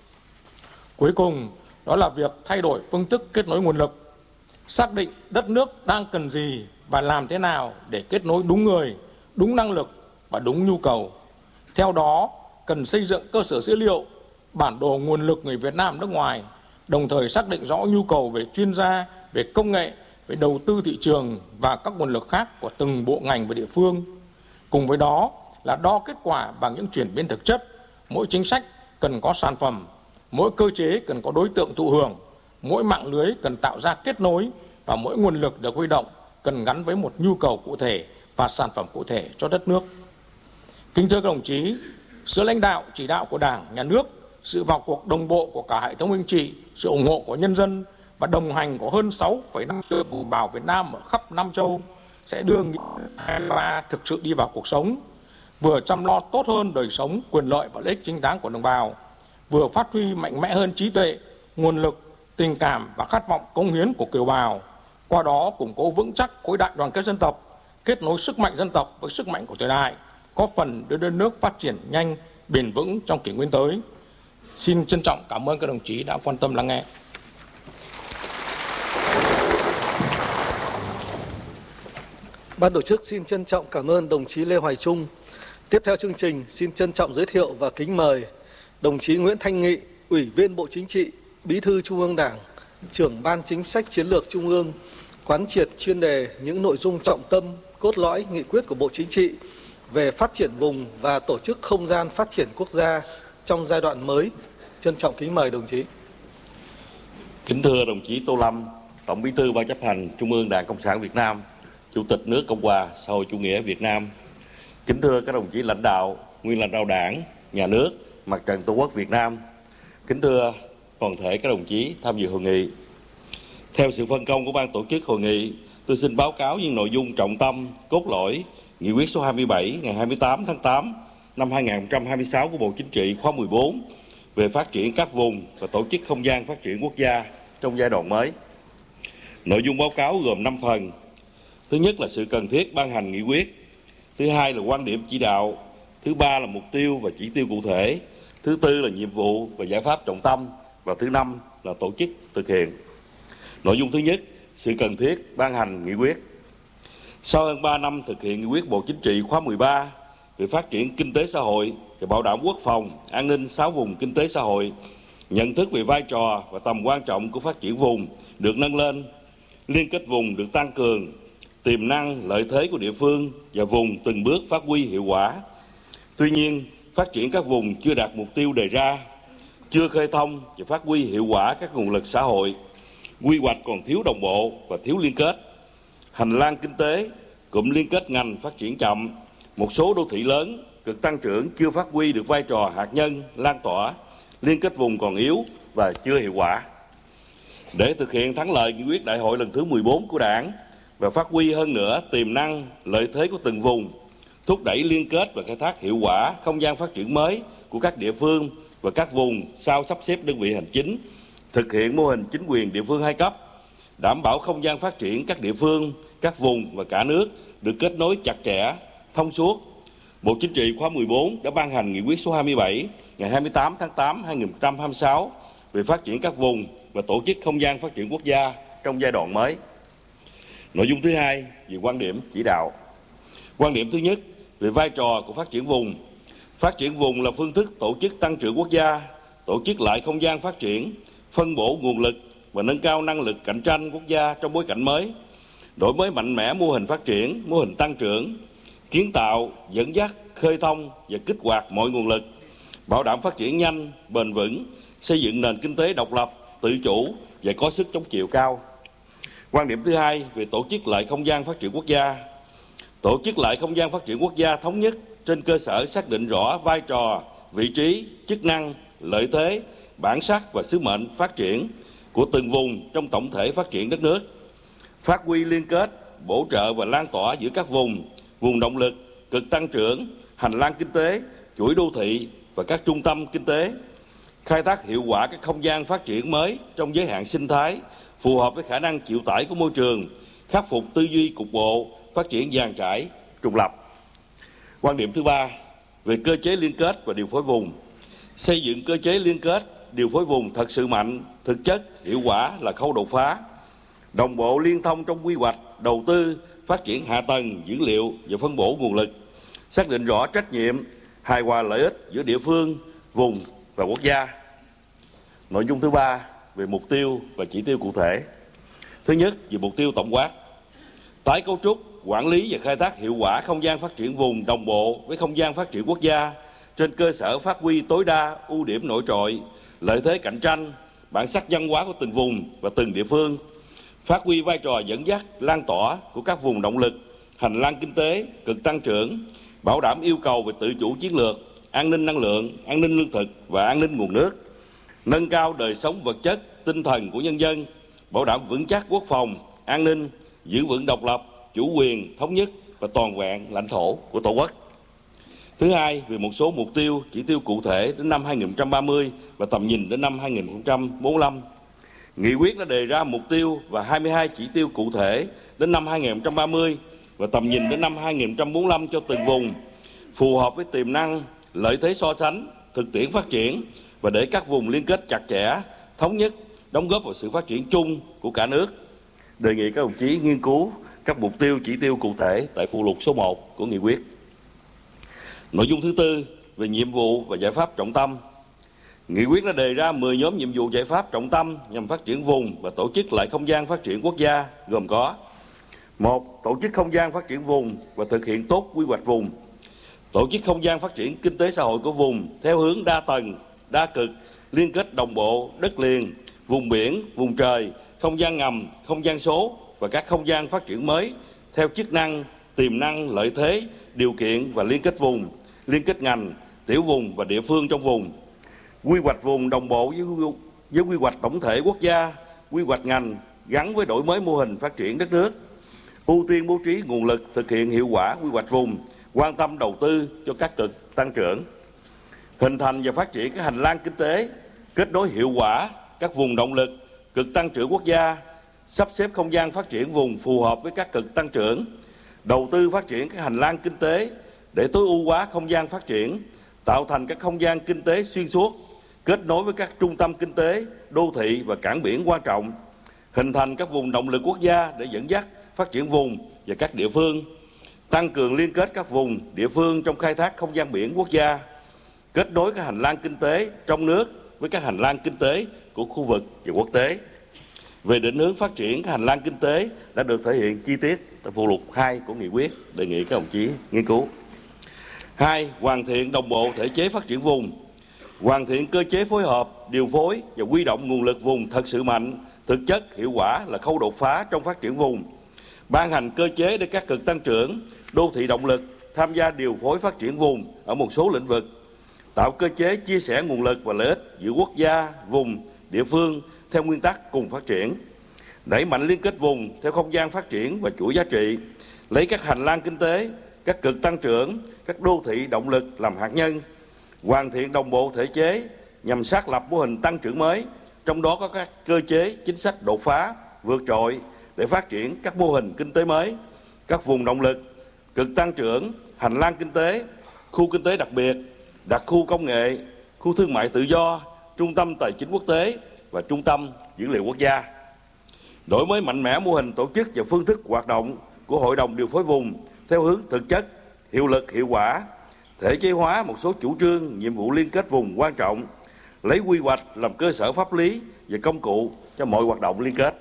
Cuối cùng, đó là việc thay đổi phương thức kết nối nguồn lực, xác định đất nước đang cần gì và làm thế nào để kết nối đúng người, đúng năng lực và đúng nhu cầu. Theo đó, cần xây dựng cơ sở dữ liệu, bản đồ nguồn lực người Việt Nam nước ngoài, đồng thời xác định rõ nhu cầu về chuyên gia, về công nghệ, về đầu tư thị trường và các nguồn lực khác của từng bộ ngành và địa phương. Cùng với đó là đo kết quả bằng những chuyển biến thực chất. Mỗi chính sách cần có sản phẩm, mỗi cơ chế cần có đối tượng thụ hưởng, mỗi mạng lưới cần tạo ra kết nối và mỗi nguồn lực được huy động cần gắn với một nhu cầu cụ thể và sản phẩm cụ thể cho đất nước. Kính thưa các đồng chí, sự lãnh đạo chỉ đạo của Đảng, Nhà nước, sự vào cuộc đồng bộ của cả hệ thống chính trị, sự ủng hộ của nhân dân và đồng hành của hơn sáu phẩy năm triệu đồng bào Việt Nam ở khắp năm châu sẽ đưa nghị quyết hai mươi ba thực sự đi vào cuộc sống, vừa chăm lo tốt hơn đời sống, quyền lợi và lợi ích chính đáng của đồng bào, vừa phát huy mạnh mẽ hơn trí tuệ, nguồn lực, tình cảm và khát vọng cống hiến của kiều bào, qua đó củng cố vững chắc khối đại đoàn kết dân tộc, kết nối sức mạnh dân tộc với sức mạnh của thời đại, có phần đưa đất nước phát triển nhanh, bền vững trong kỷ nguyên tới. Xin trân trọng cảm ơn các đồng chí đã quan tâm lắng nghe. Ban tổ chức xin trân trọng cảm ơn đồng chí Lê Hoài Trung. Tiếp theo chương trình, xin trân trọng giới thiệu và kính mời đồng chí Nguyễn Thanh Nghị, Ủy viên Bộ Chính trị, Bí thư Trung ương Đảng, Trưởng Ban Chính sách Chiến lược Trung ương, quán triệt chuyên đề những nội dung trọng tâm, cốt lõi nghị quyết của Bộ Chính trị về phát triển vùng và tổ chức không gian phát triển quốc gia trong giai đoạn mới. Trân trọng kính mời đồng chí. Kính thưa đồng chí Tô Lâm, Tổng Bí thư Ban chấp hành Trung ương Đảng Cộng sản Việt Nam, Chủ tịch nước Cộng hòa xã hội chủ nghĩa Việt Nam. Kính thưa các đồng chí lãnh đạo, nguyên lãnh đạo Đảng, Nhà nước, Mặt trận Tổ quốc Việt Nam. Kính thưa toàn thể các đồng chí tham dự hội nghị. Theo sự phân công của ban tổ chức hội nghị, tôi xin báo cáo những nội dung trọng tâm, cốt lõi nghị quyết số hai mươi bảy ngày hai mươi tám tháng tám năm hai nghìn không trăm hai mươi sáu của Bộ Chính trị khóa mười bốn về phát triển các vùng và tổ chức không gian phát triển quốc gia trong giai đoạn mới. Nội dung báo cáo gồm năm phần. Thứ nhất là sự cần thiết ban hành nghị quyết. Thứ hai là quan điểm chỉ đạo. Thứ ba là mục tiêu và chỉ tiêu cụ thể. Thứ tư là nhiệm vụ và giải pháp trọng tâm. Và thứ năm là tổ chức thực hiện. Nội dung thứ nhất, sự cần thiết ban hành nghị quyết. Sau hơn ba năm thực hiện nghị quyết Bộ Chính trị khóa mười ba về phát triển kinh tế xã hội và bảo đảm quốc phòng, an ninh sáu vùng kinh tế xã hội, nhận thức về vai trò và tầm quan trọng của phát triển vùng được nâng lên. liên kết vùng được tăng cường, tiềm năng, lợi thế của địa phương và vùng từng bước phát huy hiệu quả. Tuy nhiên, phát triển các vùng chưa đạt mục tiêu đề ra, chưa khơi thông và phát huy hiệu quả các nguồn lực xã hội, quy hoạch còn thiếu đồng bộ và thiếu liên kết. Hành lang kinh tế, cụm liên kết ngành phát triển chậm, một số đô thị lớn cực tăng trưởng chưa phát huy được vai trò hạt nhân, lan tỏa, liên kết vùng còn yếu và chưa hiệu quả. Để thực hiện thắng lợi nghị quyết đại hội lần thứ mười bốn của Đảng và phát huy hơn nữa tiềm năng, lợi thế của từng vùng, thúc đẩy liên kết và khai thác hiệu quả không gian phát triển mới của các địa phương và các vùng sau sắp xếp đơn vị hành chính, thực hiện mô hình chính quyền địa phương hai cấp, đảm bảo không gian phát triển các địa phương, các vùng và cả nước được kết nối chặt chẽ, thông suốt. Bộ Chính trị khóa mười bốn đã ban hành nghị quyết số hai mươi bảy ngày hai mươi tám tháng tám năm hai nghìn không trăm hai mươi sáu về phát triển các vùng và tổ chức không gian phát triển quốc gia trong giai đoạn mới. Nội dung thứ hai về quan điểm chỉ đạo. Quan điểm thứ nhất về vai trò của phát triển vùng. Phát triển vùng là phương thức tổ chức tăng trưởng quốc gia, tổ chức lại không gian phát triển, phân bổ nguồn lực và nâng cao năng lực cạnh tranh quốc gia trong bối cảnh mới, đổi mới mạnh mẽ mô hình phát triển, mô hình tăng trưởng, kiến tạo, dẫn dắt, khơi thông và kích hoạt mọi nguồn lực, bảo đảm phát triển nhanh, bền vững, xây dựng nền kinh tế độc lập, tự chủ và có sức chống chịu cao. Quan điểm thứ hai về tổ chức lại không gian phát triển quốc gia. Tổ chức lại không gian phát triển quốc gia thống nhất trên cơ sở xác định rõ vai trò, vị trí, chức năng, lợi thế, bản sắc và sứ mệnh phát triển của từng vùng trong tổng thể phát triển đất nước. Phát huy liên kết, bổ trợ và lan tỏa giữa các vùng, vùng động lực, cực tăng trưởng, hành lang kinh tế, chuỗi đô thị và các trung tâm kinh tế. Khai thác hiệu quả các không gian phát triển mới trong giới hạn sinh thái, phù hợp với khả năng chịu tải của môi trường, khắc phục tư duy cục bộ, phát triển dàn trải, trùng lập. Quan điểm thứ ba về cơ chế liên kết và điều phối vùng. Xây dựng cơ chế liên kết, điều phối vùng thật sự mạnh, thực chất, hiệu quả là khâu đột phá. Đồng bộ liên thông trong quy hoạch, đầu tư, phát triển hạ tầng, dữ liệu và phân bổ nguồn lực. Xác định rõ trách nhiệm, hài hòa lợi ích giữa địa phương, vùng và quốc gia. Nội dung thứ ba về mục tiêu và chỉ tiêu cụ thể. Thứ nhất, về mục tiêu tổng quát. Tái cấu trúc, quản lý và khai thác hiệu quả không gian phát triển vùng đồng bộ với không gian phát triển quốc gia trên cơ sở phát huy tối đa ưu điểm nổi trội, lợi thế cạnh tranh, bản sắc văn hóa của từng vùng và từng địa phương. Phát huy vai trò dẫn dắt, lan tỏa của các vùng động lực, hành lang kinh tế, cực tăng trưởng, bảo đảm yêu cầu về tự chủ chiến lược, an ninh năng lượng, an ninh lương thực và an ninh nguồn nước, nâng cao đời sống vật chất, tinh thần của nhân dân, bảo đảm vững chắc quốc phòng, an ninh, giữ vững độc lập, chủ quyền, thống nhất và toàn vẹn lãnh thổ của Tổ quốc. Thứ hai, về một số mục tiêu, chỉ tiêu cụ thể đến năm hai nghìn không trăm ba mươi và tầm nhìn đến năm hai nghìn không trăm bốn mươi lăm. Nghị quyết đã đề ra mục tiêu và hai mươi hai chỉ tiêu cụ thể đến năm hai nghìn không trăm ba mươi và tầm nhìn đến năm hai nghìn không trăm bốn mươi lăm cho từng vùng, phù hợp với tiềm năng, lợi thế so sánh, thực tiễn phát triển và để các vùng liên kết chặt chẽ, thống nhất, đóng góp vào sự phát triển chung của cả nước. Đề nghị các đồng chí nghiên cứu các mục tiêu, chỉ tiêu cụ thể tại phụ lục số một của nghị quyết. Nội dung thứ tư về nhiệm vụ và giải pháp trọng tâm. Nghị quyết đã đề ra mười nhóm nhiệm vụ giải pháp trọng tâm nhằm phát triển vùng và tổ chức lại không gian phát triển quốc gia, gồm có: một. Tổ chức không gian phát triển vùng và thực hiện tốt quy hoạch vùng. Tổ chức không gian phát triển kinh tế xã hội của vùng theo hướng đa tầng, đa cực, liên kết đồng bộ, đất liền, vùng biển, vùng trời, không gian ngầm, không gian số và các không gian phát triển mới theo chức năng, tiềm năng, lợi thế, điều kiện và liên kết vùng, liên kết ngành, tiểu vùng và địa phương trong vùng. Quy hoạch vùng đồng bộ với, với quy hoạch tổng thể quốc gia, quy hoạch ngành gắn với đổi mới mô hình phát triển đất nước. Ưu tiên bố trí nguồn lực thực hiện hiệu quả quy hoạch vùng, quan tâm đầu tư cho các cực tăng trưởng. Hình thành và phát triển các hành lang kinh tế, kết nối hiệu quả các vùng động lực, cực tăng trưởng quốc gia, sắp xếp không gian phát triển vùng phù hợp với các cực tăng trưởng, đầu tư phát triển các hành lang kinh tế để tối ưu hóa không gian phát triển, tạo thành các không gian kinh tế xuyên suốt, kết nối với các trung tâm kinh tế, đô thị và cảng biển quan trọng, hình thành các vùng động lực quốc gia để dẫn dắt phát triển vùng và các địa phương, tăng cường liên kết các vùng, địa phương trong khai thác không gian biển quốc gia, kết nối các hành lang kinh tế trong nước với các hành lang kinh tế của khu vực và quốc tế. về định hướng phát triển các hành lang kinh tế đã được thể hiện chi tiết tại phụ lục hai của nghị quyết, đề nghị các đồng chí nghiên cứu. Hai, hoàn thiện đồng bộ thể chế phát triển vùng, hoàn thiện cơ chế phối hợp, điều phối và huy động nguồn lực vùng thật sự mạnh, thực chất, hiệu quả là khâu đột phá trong phát triển vùng. Ban hành cơ chế để các cực tăng trưởng, đô thị động lực tham gia điều phối phát triển vùng ở một số lĩnh vực, tạo cơ chế chia sẻ nguồn lực và lợi ích giữa quốc gia, vùng, địa phương theo nguyên tắc cùng phát triển, đẩy mạnh liên kết vùng theo không gian phát triển và chuỗi giá trị, lấy các hành lang kinh tế, các cực tăng trưởng, các đô thị động lực làm hạt nhân, hoàn thiện đồng bộ thể chế nhằm xác lập mô hình tăng trưởng mới, trong đó có các cơ chế chính sách đột phá, vượt trội để phát triển các mô hình kinh tế mới, các vùng động lực, cực tăng trưởng, hành lang kinh tế, khu kinh tế đặc biệt, đặc khu công nghệ, khu thương mại tự do, trung tâm tài chính quốc tế và trung tâm dữ liệu quốc gia. Đổi mới mạnh mẽ mô hình tổ chức và phương thức hoạt động của Hội đồng điều phối vùng theo hướng thực chất, hiệu lực, hiệu quả, thể chế hóa một số chủ trương, nhiệm vụ liên kết vùng quan trọng, lấy quy hoạch làm cơ sở pháp lý và công cụ cho mọi hoạt động liên kết.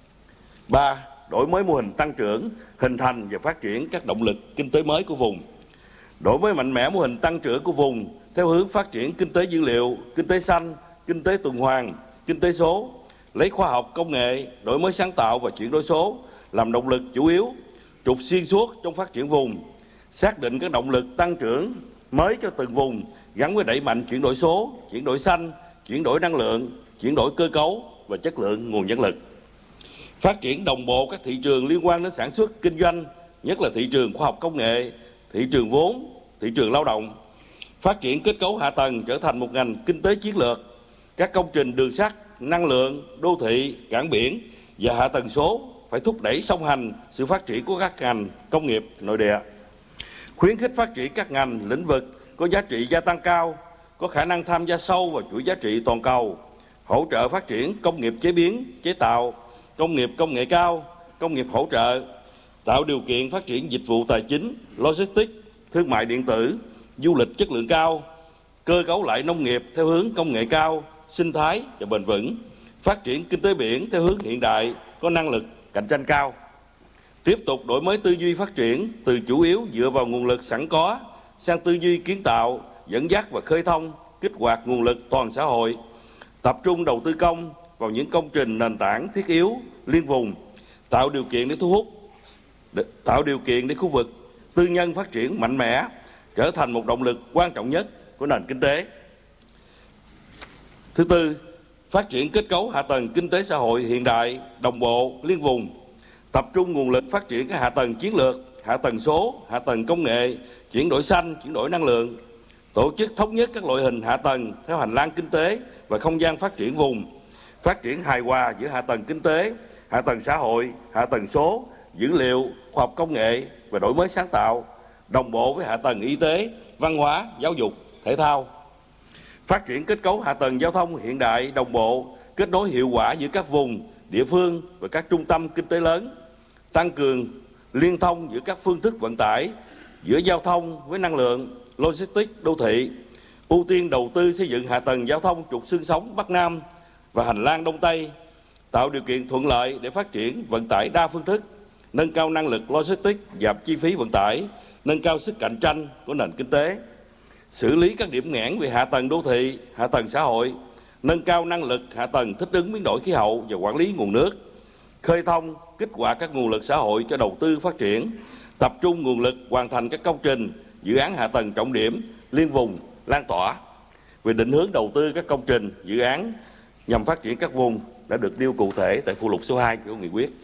Ba, đổi mới mô hình tăng trưởng, hình thành và phát triển các động lực kinh tế mới của vùng. Đổi mới mạnh mẽ mô hình tăng trưởng của vùng theo hướng phát triển kinh tế dữ liệu, kinh tế xanh, kinh tế tuần hoàn, kinh tế số, lấy khoa học công nghệ, đổi mới sáng tạo và chuyển đổi số làm động lực chủ yếu, trục xuyên suốt trong phát triển vùng, xác định các động lực tăng trưởng mới cho từng vùng gắn với đẩy mạnh chuyển đổi số, chuyển đổi xanh, chuyển đổi năng lượng, chuyển đổi cơ cấu và chất lượng nguồn nhân lực. Phát triển đồng bộ các thị trường liên quan đến sản xuất, kinh doanh, nhất là thị trường khoa học công nghệ, thị trường vốn, thị trường lao động. Phát triển kết cấu hạ tầng trở thành một ngành kinh tế chiến lược. Các công trình đường sắt, năng lượng, đô thị, cảng biển và hạ tầng số phải thúc đẩy song hành sự phát triển của các ngành công nghiệp nội địa. Khuyến khích phát triển các ngành, lĩnh vực có giá trị gia tăng cao, có khả năng tham gia sâu vào chuỗi giá trị toàn cầu, hỗ trợ phát triển công nghiệp chế biến, chế tạo, công nghiệp công nghệ cao, công nghiệp hỗ trợ, tạo điều kiện phát triển dịch vụ tài chính, logistics, thương mại điện tử, du lịch chất lượng cao, cơ cấu lại nông nghiệp theo hướng công nghệ cao, sinh thái và bền vững, phát triển kinh tế biển theo hướng hiện đại, có năng lực cạnh tranh cao. Tiếp tục đổi mới tư duy phát triển từ chủ yếu dựa vào nguồn lực sẵn có sang tư duy kiến tạo, dẫn dắt và khơi thông, kích hoạt nguồn lực toàn xã hội, tập trung đầu tư công vào những công trình nền tảng thiết yếu liên vùng, tạo điều kiện để thu hút, để, tạo điều kiện để khu vực tư nhân phát triển mạnh mẽ, trở thành một động lực quan trọng nhất của nền kinh tế. Thứ tư, phát triển kết cấu hạ tầng kinh tế xã hội hiện đại, đồng bộ, liên vùng, tập trung nguồn lực phát triển các hạ tầng chiến lược, hạ tầng số, hạ tầng công nghệ, chuyển đổi xanh, chuyển đổi năng lượng, tổ chức thống nhất các loại hình hạ tầng theo hành lang kinh tế và không gian phát triển vùng, phát triển hài hòa giữa hạ tầng kinh tế, hạ tầng xã hội, hạ tầng số, dữ liệu, khoa học công nghệ và đổi mới sáng tạo, đồng bộ với hạ tầng y tế, văn hóa, giáo dục, thể thao. Phát triển kết cấu hạ tầng giao thông hiện đại, đồng bộ, kết nối hiệu quả giữa các vùng, địa phương và các trung tâm kinh tế lớn, tăng cường liên thông giữa các phương thức vận tải, giữa giao thông với năng lượng, logistics, đô thị, ưu tiên đầu tư xây dựng hạ tầng giao thông trục xương sống Bắc Nam và hành lang Đông Tây, tạo điều kiện thuận lợi để phát triển vận tải đa phương thức, nâng cao năng lực logistics, giảm chi phí vận tải, nâng cao sức cạnh tranh của nền kinh tế, xử lý các điểm nghẽn về hạ tầng đô thị, hạ tầng xã hội, nâng cao năng lực hạ tầng thích ứng biến đổi khí hậu và quản lý nguồn nước, khơi thông, kích hoạt các nguồn lực xã hội cho đầu tư phát triển, tập trung nguồn lực hoàn thành các công trình, dự án hạ tầng trọng điểm, liên vùng, lan tỏa. Về định hướng đầu tư các công trình, dự án nhằm phát triển các vùng đã được nêu cụ thể tại phụ lục số hai của nghị quyết.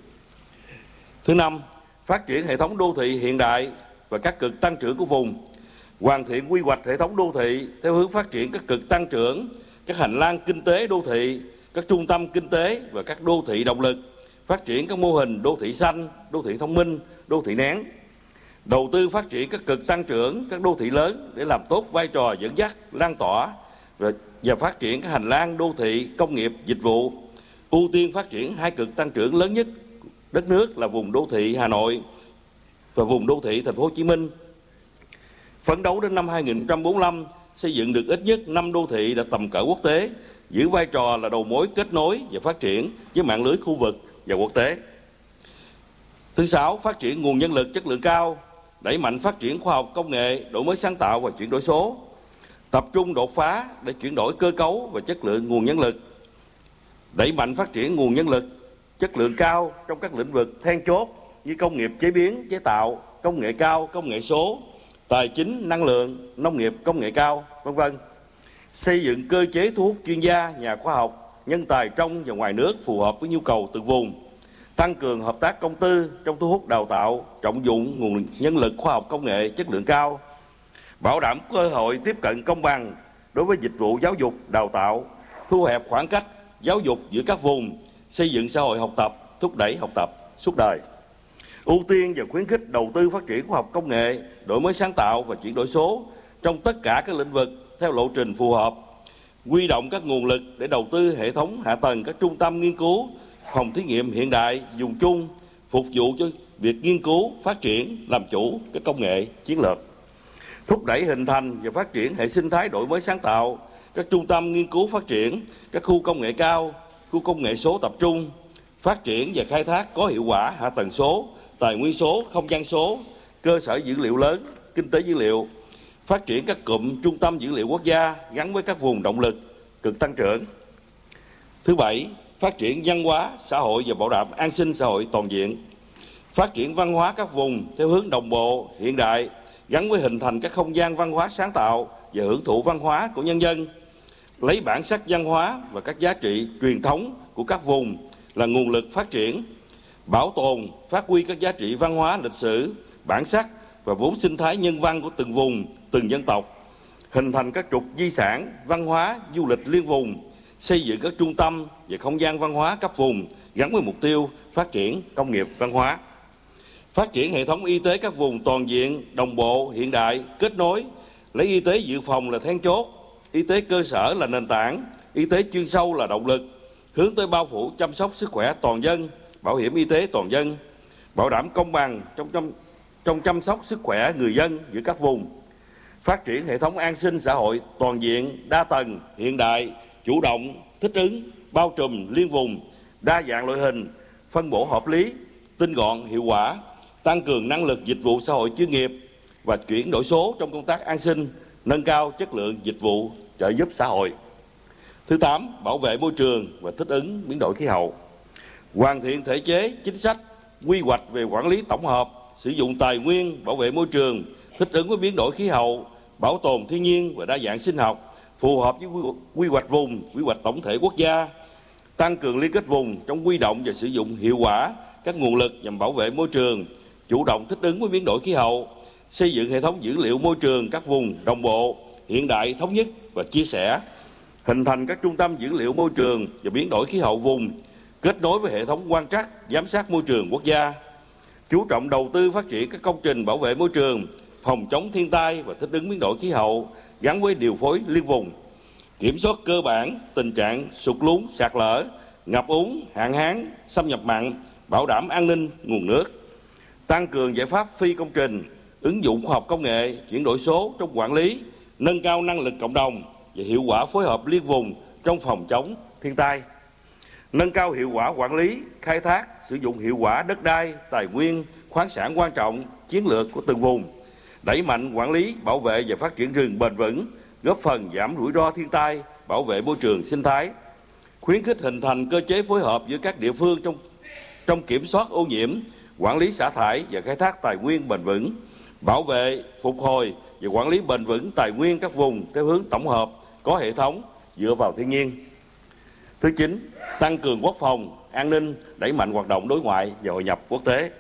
Thứ năm, phát triển hệ thống đô thị hiện đại và các cực tăng trưởng của vùng, hoàn thiện quy hoạch hệ thống đô thị theo hướng phát triển các cực tăng trưởng, các hành lang kinh tế đô thị, các trung tâm kinh tế và các đô thị động lực, phát triển các mô hình đô thị xanh, đô thị thông minh, đô thị nén, đầu tư phát triển các cực tăng trưởng, các đô thị lớn để làm tốt vai trò dẫn dắt, lan tỏa và, và phát triển các hành lang đô thị, công nghiệp, dịch vụ, ưu tiên phát triển hai cực tăng trưởng lớn nhất đất nước là vùng đô thị Hà Nội và vùng đô thị Thành phố Hồ Chí Minh. Phấn đấu đến năm hai nghìn không trăm bốn mươi lăm xây dựng được ít nhất năm đô thị đạt tầm cỡ quốc tế giữ vai trò là đầu mối kết nối và phát triển với mạng lưới khu vực và quốc tế. Thứ sáu, phát triển nguồn nhân lực chất lượng cao, đẩy mạnh phát triển khoa học công nghệ, đổi mới sáng tạo và chuyển đổi số, tập trung đột phá để chuyển đổi cơ cấu và chất lượng nguồn nhân lực, đẩy mạnh phát triển nguồn nhân lực chất lượng cao trong các lĩnh vực then chốt như công nghiệp chế biến, chế tạo, công nghệ cao, công nghệ số, tài chính, năng lượng, nông nghiệp công nghệ cao, vân vân. Xây dựng cơ chế thu hút chuyên gia, nhà khoa học, nhân tài trong và ngoài nước phù hợp với nhu cầu từng vùng. Tăng cường hợp tác công tư trong thu hút đào tạo, trọng dụng nguồn nhân lực khoa học công nghệ chất lượng cao. Bảo đảm cơ hội tiếp cận công bằng đối với dịch vụ giáo dục, đào tạo, thu hẹp khoảng cách giáo dục giữa các vùng, xây dựng xã hội học tập, thúc đẩy học tập suốt đời. Ưu tiên và khuyến khích đầu tư phát triển khoa học công nghệ, đổi mới sáng tạo và chuyển đổi số trong tất cả các lĩnh vực theo lộ trình phù hợp. Huy động các nguồn lực để đầu tư hệ thống hạ tầng các trung tâm nghiên cứu, phòng thí nghiệm hiện đại, dùng chung, phục vụ cho việc nghiên cứu, phát triển, làm chủ các công nghệ chiến lược. Thúc đẩy hình thành và phát triển hệ sinh thái đổi mới sáng tạo, các trung tâm nghiên cứu phát triển, các khu công nghệ cao, khu công nghệ số tập trung, phát triển và khai thác có hiệu quả hạ tầng số, tài nguyên số, không gian số, cơ sở dữ liệu lớn, kinh tế dữ liệu, phát triển các cụm trung tâm dữ liệu quốc gia gắn với các vùng động lực cực tăng trưởng. Thứ bảy, phát triển văn hóa xã hội và bảo đảm an sinh xã hội toàn diện. Phát triển văn hóa các vùng theo hướng đồng bộ, hiện đại, gắn với hình thành các không gian văn hóa sáng tạo và hưởng thụ văn hóa của nhân dân. Lấy bản sắc văn hóa và các giá trị truyền thống của các vùng là nguồn lực phát triển, bảo tồn, phát huy các giá trị văn hóa lịch sử, bản sắc và vốn sinh thái nhân văn của từng vùng, từng dân tộc, hình thành các trục di sản, văn hóa, du lịch liên vùng, xây dựng các trung tâm và không gian văn hóa cấp vùng gắn với mục tiêu phát triển công nghiệp văn hóa. Phát triển hệ thống y tế các vùng toàn diện, đồng bộ, hiện đại, kết nối, lấy y tế dự phòng là then chốt, y tế cơ sở là nền tảng, y tế chuyên sâu là động lực, hướng tới bao phủ chăm sóc sức khỏe toàn dân, bảo hiểm y tế toàn dân, bảo đảm công bằng trong, trong, trong chăm sóc sức khỏe người dân giữa các vùng. Phát triển hệ thống an sinh xã hội toàn diện, đa tầng, hiện đại, chủ động, thích ứng, bao trùm, liên vùng, đa dạng loại hình, phân bổ hợp lý, tinh gọn, hiệu quả, tăng cường năng lực dịch vụ xã hội chuyên nghiệp và chuyển đổi số trong công tác an sinh, nâng cao chất lượng dịch vụ trợ giúp xã hội. Thứ tám, bảo vệ môi trường và thích ứng biến đổi khí hậu. Hoàn thiện thể chế, chính sách, quy hoạch về quản lý tổng hợp, sử dụng tài nguyên, bảo vệ môi trường, thích ứng với biến đổi khí hậu, bảo tồn thiên nhiên và đa dạng sinh học, phù hợp với quy hoạch vùng, quy hoạch tổng thể quốc gia, tăng cường liên kết vùng trong huy động và sử dụng hiệu quả các nguồn lực nhằm bảo vệ môi trường, chủ động thích ứng với biến đổi khí hậu, xây dựng hệ thống dữ liệu môi trường các vùng đồng bộ, hiện đại, thống nhất và chia sẻ, hình thành các trung tâm dữ liệu môi trường và biến đổi khí hậu vùng, kết nối với hệ thống quan trắc, giám sát môi trường quốc gia, chú trọng đầu tư phát triển các công trình bảo vệ môi trường, phòng chống thiên tai và thích ứng biến đổi khí hậu gắn với điều phối liên vùng, kiểm soát cơ bản tình trạng sụt lún, sạt lở, ngập úng, hạn hán, xâm nhập mặn, bảo đảm an ninh nguồn nước, tăng cường giải pháp phi công trình, ứng dụng khoa học công nghệ, chuyển đổi số trong quản lý, nâng cao năng lực cộng đồng và hiệu quả phối hợp liên vùng trong phòng chống thiên tai, nâng cao hiệu quả quản lý, khai thác, sử dụng hiệu quả đất đai, tài nguyên, khoáng sản quan trọng, chiến lược của từng vùng, đẩy mạnh quản lý, bảo vệ và phát triển rừng bền vững, góp phần giảm rủi ro thiên tai, bảo vệ môi trường sinh thái, khuyến khích hình thành cơ chế phối hợp giữa các địa phương trong trong kiểm soát ô nhiễm, quản lý xả thải và khai thác tài nguyên bền vững, bảo vệ, phục hồi và quản lý bền vững tài nguyên các vùng theo hướng tổng hợp, có hệ thống, dựa vào thiên nhiên. Thứ chín, tăng cường quốc phòng, an ninh, đẩy mạnh hoạt động đối ngoại và hội nhập quốc tế.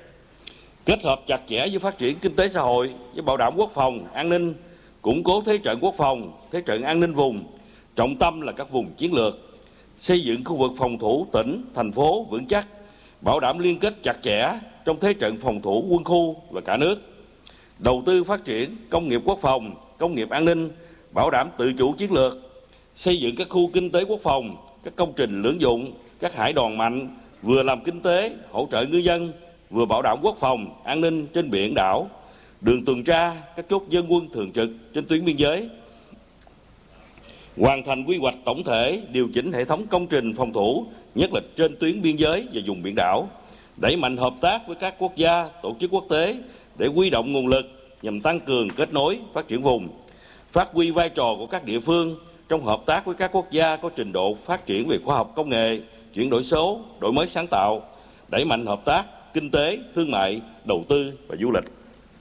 Kết hợp chặt chẽ với phát triển kinh tế xã hội, với bảo đảm quốc phòng, an ninh, củng cố thế trận quốc phòng, thế trận an ninh vùng, trọng tâm là các vùng chiến lược, xây dựng khu vực phòng thủ tỉnh, thành phố vững chắc, bảo đảm liên kết chặt chẽ trong thế trận phòng thủ quân khu và cả nước, đầu tư phát triển công nghiệp quốc phòng, công nghiệp an ninh, bảo đảm tự chủ chiến lược, xây dựng các khu kinh tế quốc phòng, các công trình lưỡng dụng, các hải đoàn mạnh, vừa làm kinh tế, hỗ trợ ngư dân, vừa bảo đảm quốc phòng, an ninh trên biển đảo, đường tuần tra, các chốt dân quân thường trực trên tuyến biên giới. hoàn thành quy hoạch tổng thể, điều chỉnh hệ thống công trình phòng thủ, nhất là trên tuyến biên giới và vùng biển đảo, đẩy mạnh hợp tác với các quốc gia, tổ chức quốc tế để huy động nguồn lực nhằm tăng cường kết nối, phát triển vùng, phát huy vai trò của các địa phương trong hợp tác với các quốc gia có trình độ phát triển về khoa học công nghệ, chuyển đổi số, đổi mới sáng tạo, đẩy mạnh hợp tác kinh tế, thương mại, đầu tư và du lịch.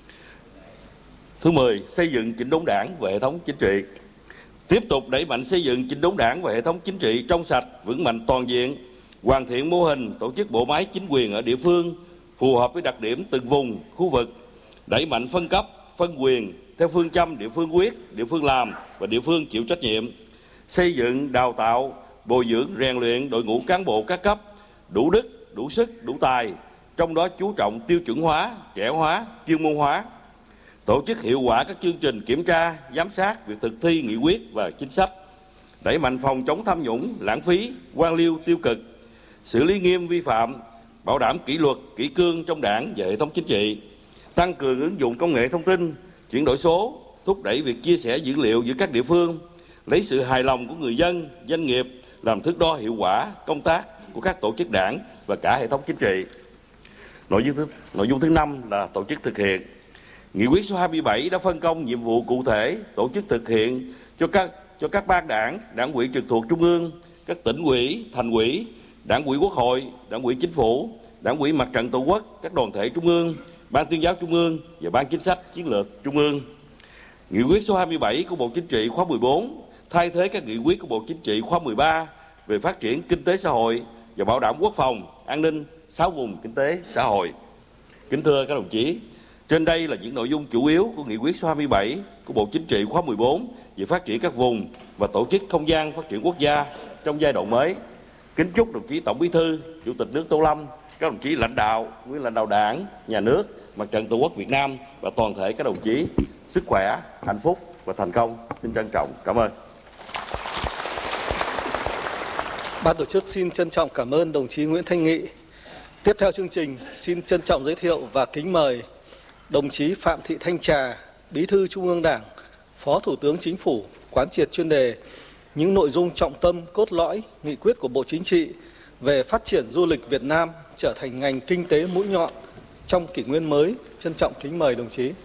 Thứ mười, xây dựng chỉnh đốn Đảng và hệ thống chính trị. Tiếp tục đẩy mạnh xây dựng chỉnh đốn Đảng và hệ thống chính trị trong sạch, vững mạnh toàn diện, hoàn thiện mô hình tổ chức bộ máy chính quyền ở địa phương phù hợp với đặc điểm từng vùng, khu vực, đẩy mạnh phân cấp, phân quyền theo phương châm địa phương quyết, địa phương làm và địa phương chịu trách nhiệm, xây dựng, đào tạo, bồi dưỡng, rèn luyện đội ngũ cán bộ các cấp đủ đức, đủ sức, đủ tài, trong đó chú trọng tiêu chuẩn hóa, trẻ hóa, chuyên môn hóa, tổ chức hiệu quả các chương trình kiểm tra, giám sát việc thực thi nghị quyết và chính sách, đẩy mạnh phòng chống tham nhũng, lãng phí, quan liêu tiêu cực, xử lý nghiêm vi phạm, bảo đảm kỷ luật, kỷ cương trong Đảng và hệ thống chính trị, tăng cường ứng dụng công nghệ thông tin, chuyển đổi số, thúc đẩy việc chia sẻ dữ liệu giữa các địa phương, lấy sự hài lòng của người dân, doanh nghiệp làm thước đo hiệu quả công tác của các tổ chức Đảng và cả hệ thống chính trị. Nội dung thứ, nội dung thứ năm là tổ chức thực hiện. Nghị quyết số hai mươi bảy đã phân công nhiệm vụ cụ thể tổ chức thực hiện cho các cho các ban đảng, đảng ủy trực thuộc trung ương, các tỉnh ủy, thành ủy, đảng ủy Quốc hội, đảng ủy Chính phủ, đảng ủy Mặt trận Tổ quốc, các đoàn thể trung ương, ban tuyên giáo trung ương và ban chính sách chiến lược trung ương. Nghị quyết số hai mươi bảy của Bộ Chính trị khóa mười bốn thay thế các nghị quyết của Bộ Chính trị khóa mười ba về phát triển kinh tế xã hội và bảo đảm quốc phòng, an ninh, sáu vùng kinh tế xã hội. Kính thưa các đồng chí, trên đây là những nội dung chủ yếu của nghị quyết số hai mươi bảy của Bộ Chính trị khóa mười bốn về phát triển các vùng và tổ chức không gian phát triển quốc gia trong giai đoạn mới. Kính chúc đồng chí Tổng Bí thư, Chủ tịch nước Tô Lâm, các đồng chí lãnh đạo, nguyên lãnh đạo Đảng, Nhà nước, Mặt trận Tổ quốc Việt Nam và toàn thể các đồng chí sức khỏe, hạnh phúc và thành công. Xin trân trọng cảm ơn. Ban tổ chức xin trân trọng cảm ơn đồng chí Nguyễn Thanh Nghị. Tiếp theo chương trình, xin trân trọng giới thiệu và kính mời đồng chí Phạm Thị Thanh Trà, Bí thư Trung ương Đảng, Phó Thủ tướng Chính phủ quán triệt chuyên đề những nội dung trọng tâm cốt lõi nghị quyết của Bộ Chính trị về phát triển du lịch Việt Nam trở thành ngành kinh tế mũi nhọn trong kỷ nguyên mới. Trân trọng kính mời đồng chí.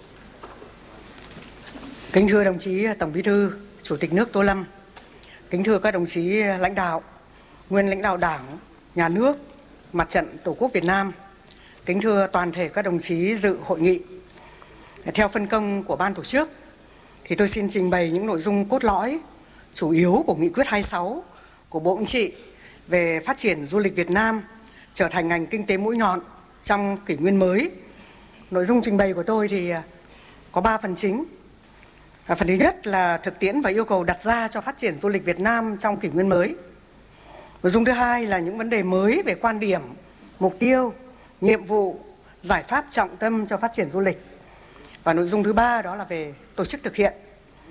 Kính thưa đồng chí Tổng Bí thư, Chủ tịch nước Tô Lâm, kính thưa các đồng chí lãnh đạo, nguyên lãnh đạo Đảng, Nhà nước, Mặt trận Tổ quốc Việt Nam, kính thưa toàn thể các đồng chí dự hội nghị. Theo phân công của ban tổ chức, thì tôi xin trình bày những nội dung cốt lõi, chủ yếu của nghị quyết hai mươi sáu của Bộ Chính trị về phát triển du lịch Việt Nam trở thành ngành kinh tế mũi nhọn trong kỷ nguyên mới. Nội dung trình bày của tôi thì có ba phần chính. Phần thứ nhất là thực tiễn và yêu cầu đặt ra cho phát triển du lịch Việt Nam trong kỷ nguyên mới. Nội dung thứ hai là những vấn đề mới về quan điểm, mục tiêu, nhiệm vụ, giải pháp trọng tâm cho phát triển du lịch. Và nội dung thứ ba đó là về tổ chức thực hiện.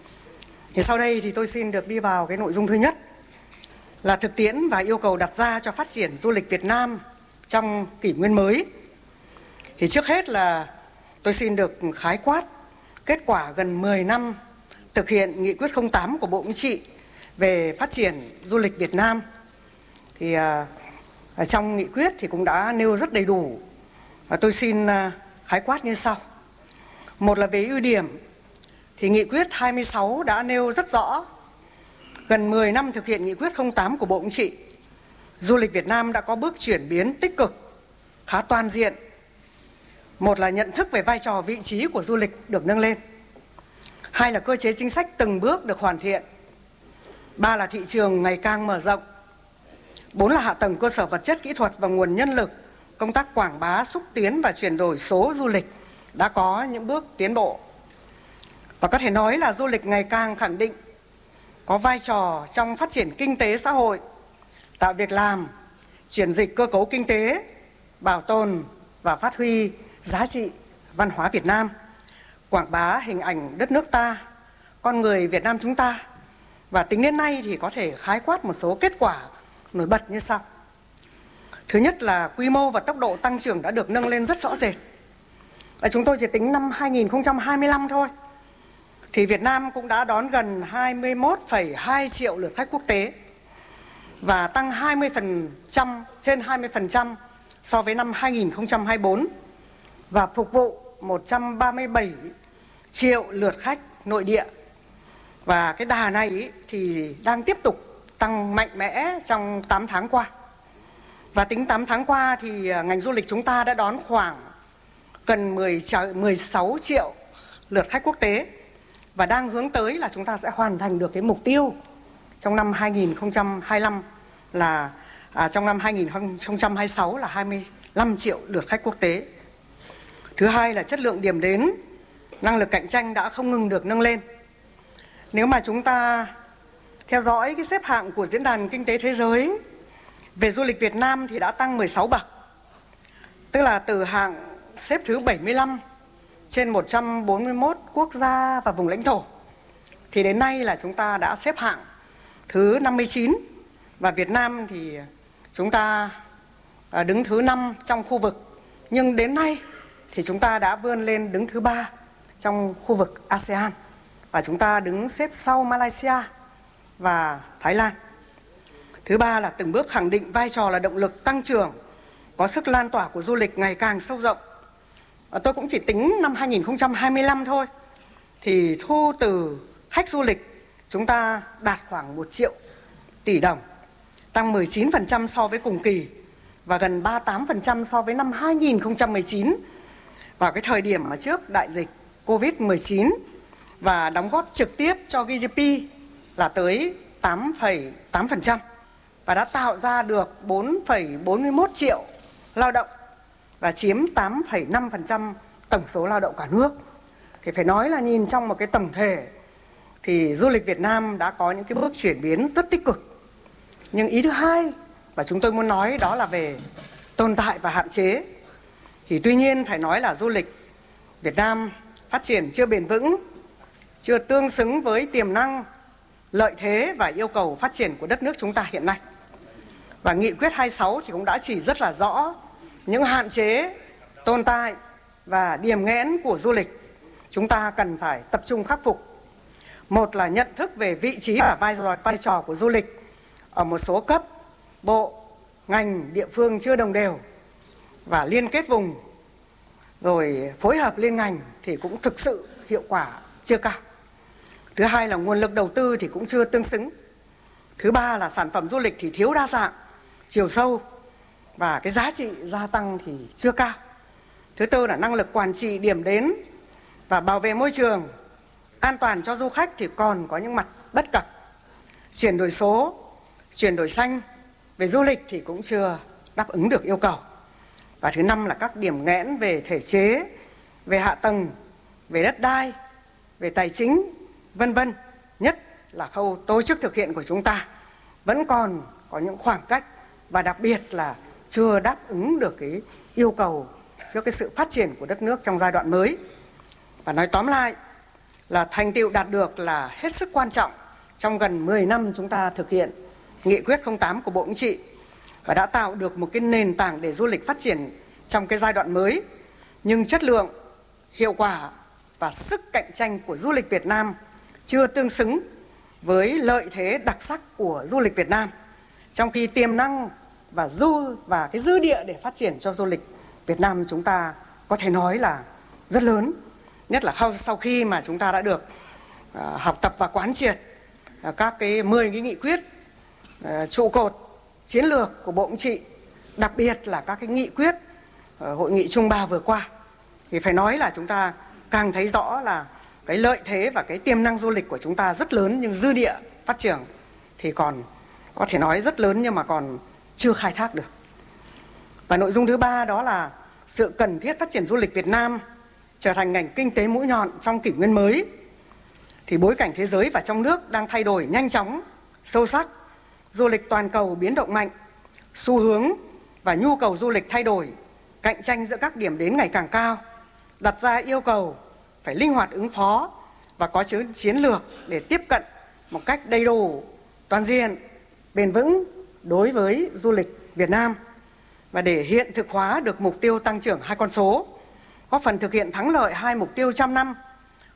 Thì sau đây thì tôi xin được đi vào cái nội dung thứ nhất là thực tiễn và yêu cầu đặt ra cho phát triển du lịch Việt Nam trong kỷ nguyên mới. Thì trước hết là tôi xin được khái quát kết quả gần mười năm thực hiện nghị quyết không tám của Bộ Chính trị về phát triển du lịch Việt Nam. Thì à, ở trong nghị quyết thì cũng đã nêu rất đầy đủ. Và tôi xin à, khái quát như sau. Một là về ưu điểm, thì nghị quyết hai mươi sáu đã nêu rất rõ. Gần mười năm thực hiện nghị quyết không tám của Bộ Chính trị, du lịch Việt Nam đã có bước chuyển biến tích cực, khá toàn diện. Một là nhận thức về vai trò vị trí của du lịch được nâng lên. Hai là cơ chế chính sách từng bước được hoàn thiện. Ba là thị trường ngày càng mở rộng. Bốn là hạ tầng cơ sở vật chất kỹ thuật và nguồn nhân lực, công tác quảng bá, xúc tiến và chuyển đổi số du lịch đã có những bước tiến bộ. Và có thể nói là du lịch ngày càng khẳng định có vai trò trong phát triển kinh tế xã hội, tạo việc làm, chuyển dịch cơ cấu kinh tế, bảo tồn và phát huy giá trị văn hóa Việt Nam, quảng bá hình ảnh đất nước ta, con người Việt Nam chúng ta. Và tính đến nay thì có thể khái quát một số kết quả nổi bật như sau. Thứ nhất là quy mô và tốc độ tăng trưởng đã được nâng lên rất rõ rệt. Và chúng tôi chỉ tính năm hai nghìn không trăm hai mươi lăm thôi, thì Việt Nam cũng đã đón gần hai mươi mốt phẩy hai triệu lượt khách quốc tế và tăng hai mươi phần trăm, trên hai mươi phần trăm so với năm hai nghìn không trăm hai mươi tư và phục vụ một trăm ba mươi bảy triệu lượt khách nội địa. Và cái đà này thì đang tiếp tục tăng mạnh mẽ trong tám tháng qua. Và tính tám tháng qua thì ngành du lịch chúng ta đã đón khoảng gần mười sáu triệu lượt khách quốc tế và đang hướng tới là chúng ta sẽ hoàn thành được cái mục tiêu trong năm hai nghìn không trăm hai mươi lăm là à, trong năm hai nghìn không trăm hai mươi sáu là hai mươi lăm triệu lượt khách quốc tế. Thứ hai là chất lượng điểm đến, năng lực cạnh tranh đã không ngừng được nâng lên. Nếu mà chúng ta theo dõi cái xếp hạng của Diễn đàn Kinh tế Thế giới về du lịch Việt Nam thì đã tăng mười sáu bậc. Tức là từ hạng xếp thứ bảy mươi lăm trên một trăm bốn mươi mốt quốc gia và vùng lãnh thổ thì đến nay là chúng ta đã xếp hạng thứ năm mươi chín và Việt Nam thì chúng ta đứng thứ năm trong khu vực. Nhưng đến nay thì chúng ta đã vươn lên đứng thứ ba trong khu vực a sê an và chúng ta đứng xếp sau Malaysia và Thái Lan. Thứ ba là từng bước khẳng định vai trò là động lực tăng trưởng, có sức lan tỏa của du lịch ngày càng sâu rộng. Tôi cũng chỉ tính năm hai nghìn không trăm hai mươi lăm thôi thì thu từ khách du lịch chúng ta đạt khoảng một triệu tỷ đồng, tăng mười chín phần trăm so với cùng kỳ và gần ba mươi tám phần trăm so với năm hai nghìn không trăm mười chín vào cái thời điểm mà trước đại dịch Covid mười chín, và đóng góp trực tiếp cho giê đê pê là tới tám phẩy tám phần trăm và đã tạo ra được bốn phẩy bốn mươi mốt triệu lao động và chiếm tám phẩy năm phần trăm tổng số lao động cả nước. Thì phải nói là nhìn trong một cái tổng thể thì du lịch Việt Nam đã có những cái bước chuyển biến rất tích cực. Nhưng ý thứ hai và chúng tôi muốn nói đó là về tồn tại và hạn chế. Thì tuy nhiên phải nói là du lịch Việt Nam phát triển chưa bền vững, chưa tương xứng với tiềm năng, lợi thế và yêu cầu phát triển của đất nước chúng ta hiện nay. Và nghị quyết hai mươi sáu thì cũng đã chỉ rất là rõ những hạn chế, tồn tại và điểm nghẽn của du lịch chúng ta cần phải tập trung khắc phục. Một là nhận thức về vị trí và vai trò, vai trò của du lịch ở một số cấp, bộ, ngành, địa phương chưa đồng đều và liên kết vùng, rồi phối hợp liên ngành thì cũng thực sự hiệu quả chưa cao. Thứ hai là nguồn lực đầu tư thì cũng chưa tương xứng. Thứ ba là sản phẩm du lịch thì thiếu đa dạng, chiều sâu và cái giá trị gia tăng thì chưa cao. Thứ tư là năng lực quản trị điểm đến và bảo vệ môi trường, an toàn cho du khách thì còn có những mặt bất cập. Chuyển đổi số, chuyển đổi xanh về du lịch thì cũng chưa đáp ứng được yêu cầu. Và thứ năm là các điểm nghẽn về thể chế, về hạ tầng, về đất đai, về tài chính, vân vân. Nhất là khâu tổ chức thực hiện của chúng ta vẫn còn có những khoảng cách và đặc biệt là chưa đáp ứng được cái yêu cầu trước cái sự phát triển của đất nước trong giai đoạn mới. Và nói tóm lại là thành tựu đạt được là hết sức quan trọng trong gần mười năm chúng ta thực hiện nghị quyết không tám của Bộ Chính trị và đã tạo được một cái nền tảng để du lịch phát triển trong cái giai đoạn mới. Nhưng chất lượng, hiệu quả và sức cạnh tranh của du lịch Việt Nam chưa tương xứng với lợi thế đặc sắc của du lịch Việt Nam. Trong khi tiềm năng và du và cái dư địa để phát triển cho du lịch Việt Nam chúng ta có thể nói là rất lớn. Nhất là sau khi mà chúng ta đã được uh, học tập và quán triệt uh, các cái mười cái nghị quyết uh, trụ cột chiến lược của Bộ Chính trị, đặc biệt là các cái nghị quyết uh, hội nghị Trung ba vừa qua. Thì phải nói là chúng ta càng thấy rõ là cái lợi thế và cái tiềm năng du lịch của chúng ta rất lớn, nhưng dư địa phát triển thì còn có thể nói rất lớn nhưng mà còn chưa khai thác được. Và nội dung thứ ba đó là sự cần thiết phát triển du lịch Việt Nam trở thành ngành kinh tế mũi nhọn trong kỷ nguyên mới. Thì bối cảnh thế giới và trong nước đang thay đổi nhanh chóng, sâu sắc, du lịch toàn cầu biến động mạnh, xu hướng và nhu cầu du lịch thay đổi, cạnh tranh giữa các điểm đến ngày càng cao, đặt ra yêu cầu phải linh hoạt ứng phó và có chiến lược để tiếp cận một cách đầy đủ, toàn diện, bền vững đối với du lịch Việt Nam. Và để hiện thực hóa được mục tiêu tăng trưởng hai con số, góp phần thực hiện thắng lợi hai mục tiêu trăm năm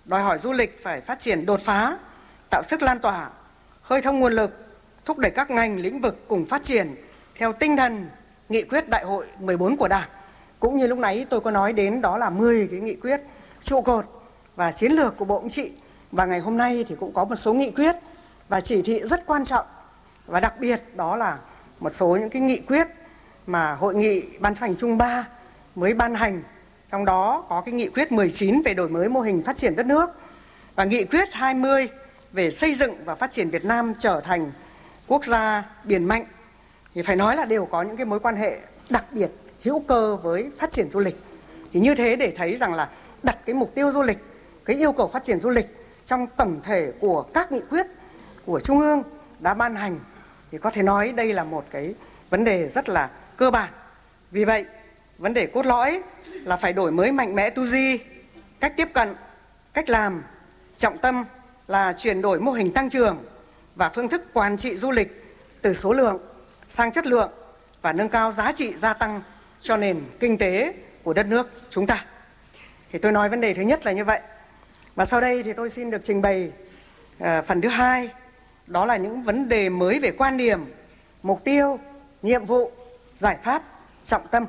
đòi hỏi du lịch phải phát triển đột phá, tạo sức lan tỏa, khơi thông nguồn lực, thúc đẩy các ngành lĩnh vực cùng phát triển theo tinh thần nghị quyết đại hội mười bốn của Đảng. Cũng như lúc nãy tôi có nói đến, đó là mười cái nghị quyết trụ cột và chiến lược của Bộ Chính trị. Và ngày hôm nay thì cũng có một số nghị quyết và chỉ thị rất quan trọng. Và đặc biệt đó là một số những cái nghị quyết mà Hội nghị Ban chấp hành Trung ba mới ban hành. Trong đó có cái nghị quyết mười chín về đổi mới mô hình phát triển đất nước và nghị quyết hai mươi về xây dựng và phát triển Việt Nam trở thành quốc gia biển mạnh. Thì phải nói là đều có những cái mối quan hệ đặc biệt hữu cơ với phát triển du lịch. Thì như thế để thấy rằng là đặt cái mục tiêu du lịch, cái yêu cầu phát triển du lịch trong tổng thể của các nghị quyết của Trung ương đã ban hành, thì có thể nói đây là một cái vấn đề rất là cơ bản. Vì vậy, vấn đề cốt lõi là phải đổi mới mạnh mẽ tư duy, cách tiếp cận, cách làm, trọng tâm là chuyển đổi mô hình tăng trưởng và phương thức quản trị du lịch từ số lượng sang chất lượng và nâng cao giá trị gia tăng cho nền kinh tế của đất nước chúng ta. Thì tôi nói vấn đề thứ nhất là như vậy. Và sau đây thì tôi xin được trình bày uh, phần thứ hai, đó là những vấn đề mới về quan điểm, mục tiêu, nhiệm vụ, giải pháp, trọng tâm.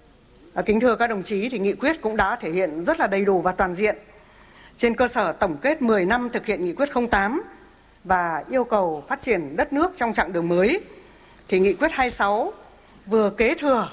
Uh, kính thưa các đồng chí, thì nghị quyết cũng đã thể hiện rất là đầy đủ và toàn diện. Trên cơ sở tổng kết mười năm thực hiện nghị quyết không tám và yêu cầu phát triển đất nước trong chặng đường mới, thì nghị quyết hai mươi sáu vừa kế thừa,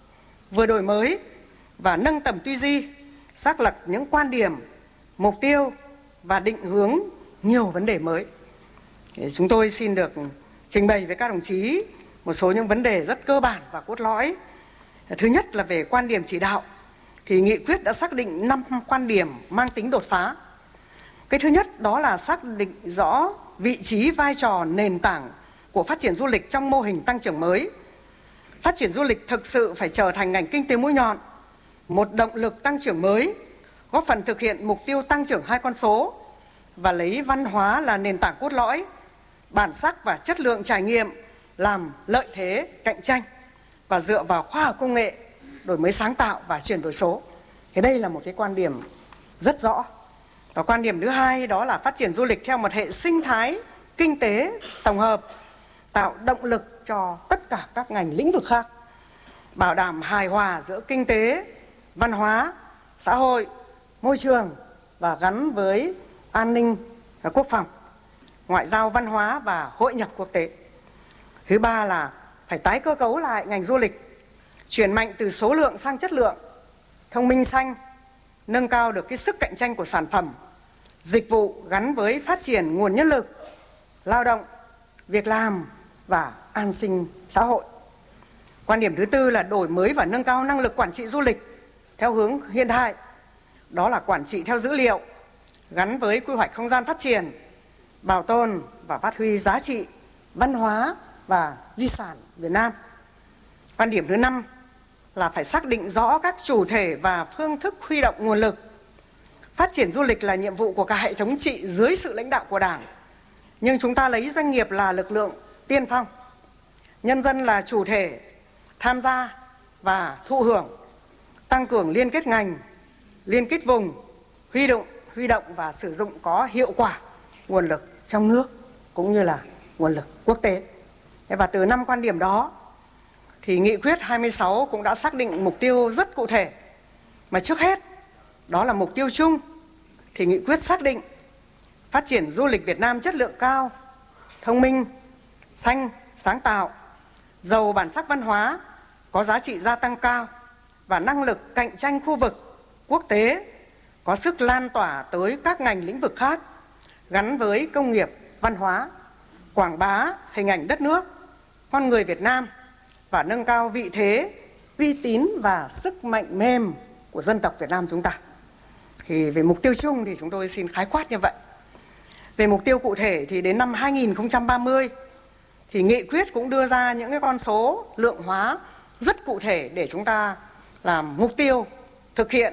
vừa đổi mới và nâng tầm tư duy, xác lập những quan điểm, mục tiêu và định hướng nhiều vấn đề mới. Thì chúng tôi xin được trình bày với các đồng chí một số những vấn đề rất cơ bản và cốt lõi. Thứ nhất là về quan điểm chỉ đạo, thì nghị quyết đã xác định năm quan điểm mang tính đột phá. Cái thứ nhất đó là xác định rõ vị trí, vai trò, nền tảng của phát triển du lịch trong mô hình tăng trưởng mới. Phát triển du lịch thực sự phải trở thành ngành kinh tế mũi nhọn, một động lực tăng trưởng mới, góp phần thực hiện mục tiêu tăng trưởng hai con số và lấy văn hóa là nền tảng cốt lõi, bản sắc và chất lượng trải nghiệm làm lợi thế cạnh tranh và dựa vào khoa học công nghệ, đổi mới sáng tạo và chuyển đổi số. Thế đây là một cái quan điểm rất rõ. Và quan điểm thứ hai đó là phát triển du lịch theo một hệ sinh thái kinh tế tổng hợp, tạo động lực cho tất cả các ngành lĩnh vực khác, bảo đảm hài hòa giữa kinh tế, văn hóa, xã hội, môi trường và gắn với an ninh và quốc phòng, ngoại giao văn hóa và hội nhập quốc tế. Thứ ba là phải tái cơ cấu lại ngành du lịch, chuyển mạnh từ số lượng sang chất lượng, thông minh xanh, nâng cao được cái sức cạnh tranh của sản phẩm, dịch vụ gắn với phát triển nguồn nhân lực, lao động, việc làm và an sinh xã hội. Quan điểm thứ tư là đổi mới và nâng cao năng lực quản trị du lịch theo hướng hiện đại. Đó là quản trị theo dữ liệu, gắn với quy hoạch không gian phát triển, bảo tồn và phát huy giá trị văn hóa và di sản Việt Nam. Quan điểm thứ năm là phải xác định rõ các chủ thể và phương thức huy động nguồn lực. Phát triển du lịch là nhiệm vụ của cả hệ thống trị dưới sự lãnh đạo của Đảng. Nhưng chúng ta lấy doanh nghiệp là lực lượng tiên phong, nhân dân là chủ thể tham gia và thụ hưởng, tăng cường liên kết ngành, liên kết vùng, huy động, huy động và sử dụng có hiệu quả nguồn lực trong nước cũng như là nguồn lực quốc tế. Và từ năm quan điểm đó thì nghị quyết hai mươi sáu cũng đã xác định mục tiêu rất cụ thể. Mà trước hết đó là mục tiêu chung, thì nghị quyết xác định phát triển du lịch Việt Nam chất lượng cao, thông minh, xanh, sáng tạo, giàu bản sắc văn hóa, có giá trị gia tăng cao và năng lực cạnh tranh khu vực, quốc tế, có sức lan tỏa tới các ngành lĩnh vực khác, gắn với công nghiệp, văn hóa, quảng bá hình ảnh đất nước, con người Việt Nam và nâng cao vị thế, uy tín và sức mạnh mềm của dân tộc Việt Nam chúng ta. Thì về mục tiêu chung thì chúng tôi xin khái quát như vậy. Về mục tiêu cụ thể thì đến năm hai nghìn không trăm ba mươi thì nghị quyết cũng đưa ra những cái con số lượng hóa rất cụ thể để chúng ta làm mục tiêu thực hiện.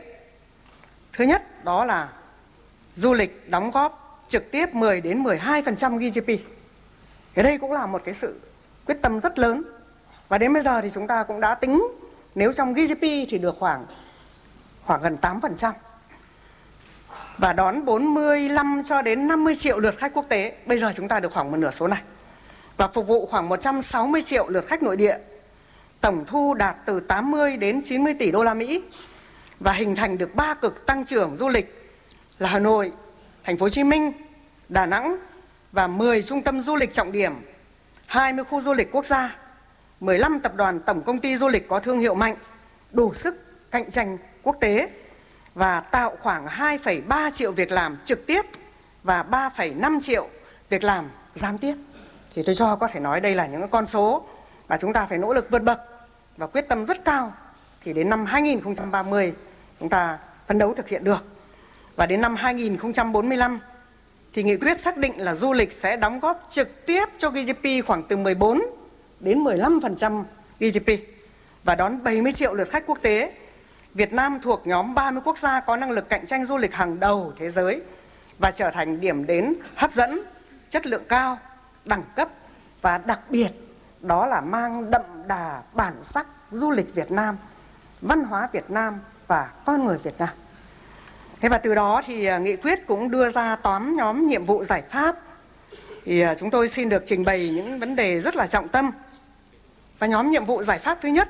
Thứ nhất đó là du lịch đóng góp trực tiếp mười đến mười hai phần trăm giê đê pê. Cái đây cũng là một cái sự quyết tâm rất lớn. Và đến bây giờ thì chúng ta cũng đã tính nếu trong giê đê pê thì được khoảng khoảng gần tám phần trăm. và đón bốn mươi lăm cho đến năm mươi triệu lượt khách quốc tế. Bây giờ chúng ta được khoảng một nửa số này. Và phục vụ khoảng một trăm sáu mươi triệu lượt khách nội địa. Tổng thu đạt từ tám mươi đến chín mươi tỷ đô la Mỹ và hình thành được ba cực tăng trưởng du lịch là Hà Nội, Thành phố Hồ Chí Minh, Đà Nẵng và mười trung tâm du lịch trọng điểm, hai mươi khu du lịch quốc gia, mười lăm tập đoàn tổng công ty du lịch có thương hiệu mạnh, đủ sức cạnh tranh quốc tế và tạo khoảng hai phẩy ba triệu việc làm trực tiếp và ba phẩy năm triệu việc làm gián tiếp. Thì tôi cho có thể nói đây là những con số mà chúng ta phải nỗ lực vượt bậc và quyết tâm rất cao thì đến năm hai nghìn không trăm ba mươi chúng ta phấn đấu thực hiện được. Và đến năm hai nghìn không trăm bốn mươi lăm thì nghị quyết xác định là du lịch sẽ đóng góp trực tiếp cho giê đê pê khoảng từ mười bốn đến mười lăm phần trăm giê đê pê và đón bảy mươi triệu lượt khách quốc tế. Việt Nam thuộc nhóm ba mươi quốc gia có năng lực cạnh tranh du lịch hàng đầu thế giới và trở thành điểm đến hấp dẫn, chất lượng cao, đẳng cấp và đặc biệt đó là mang đậm đà bản sắc du lịch Việt Nam, văn hóa Việt Nam và con người Việt Nam. Thế và từ đó thì nghị quyết cũng đưa ra tám nhóm nhiệm vụ giải pháp. Thì chúng tôi xin được trình bày những vấn đề rất là trọng tâm. Và nhóm nhiệm vụ giải pháp thứ nhất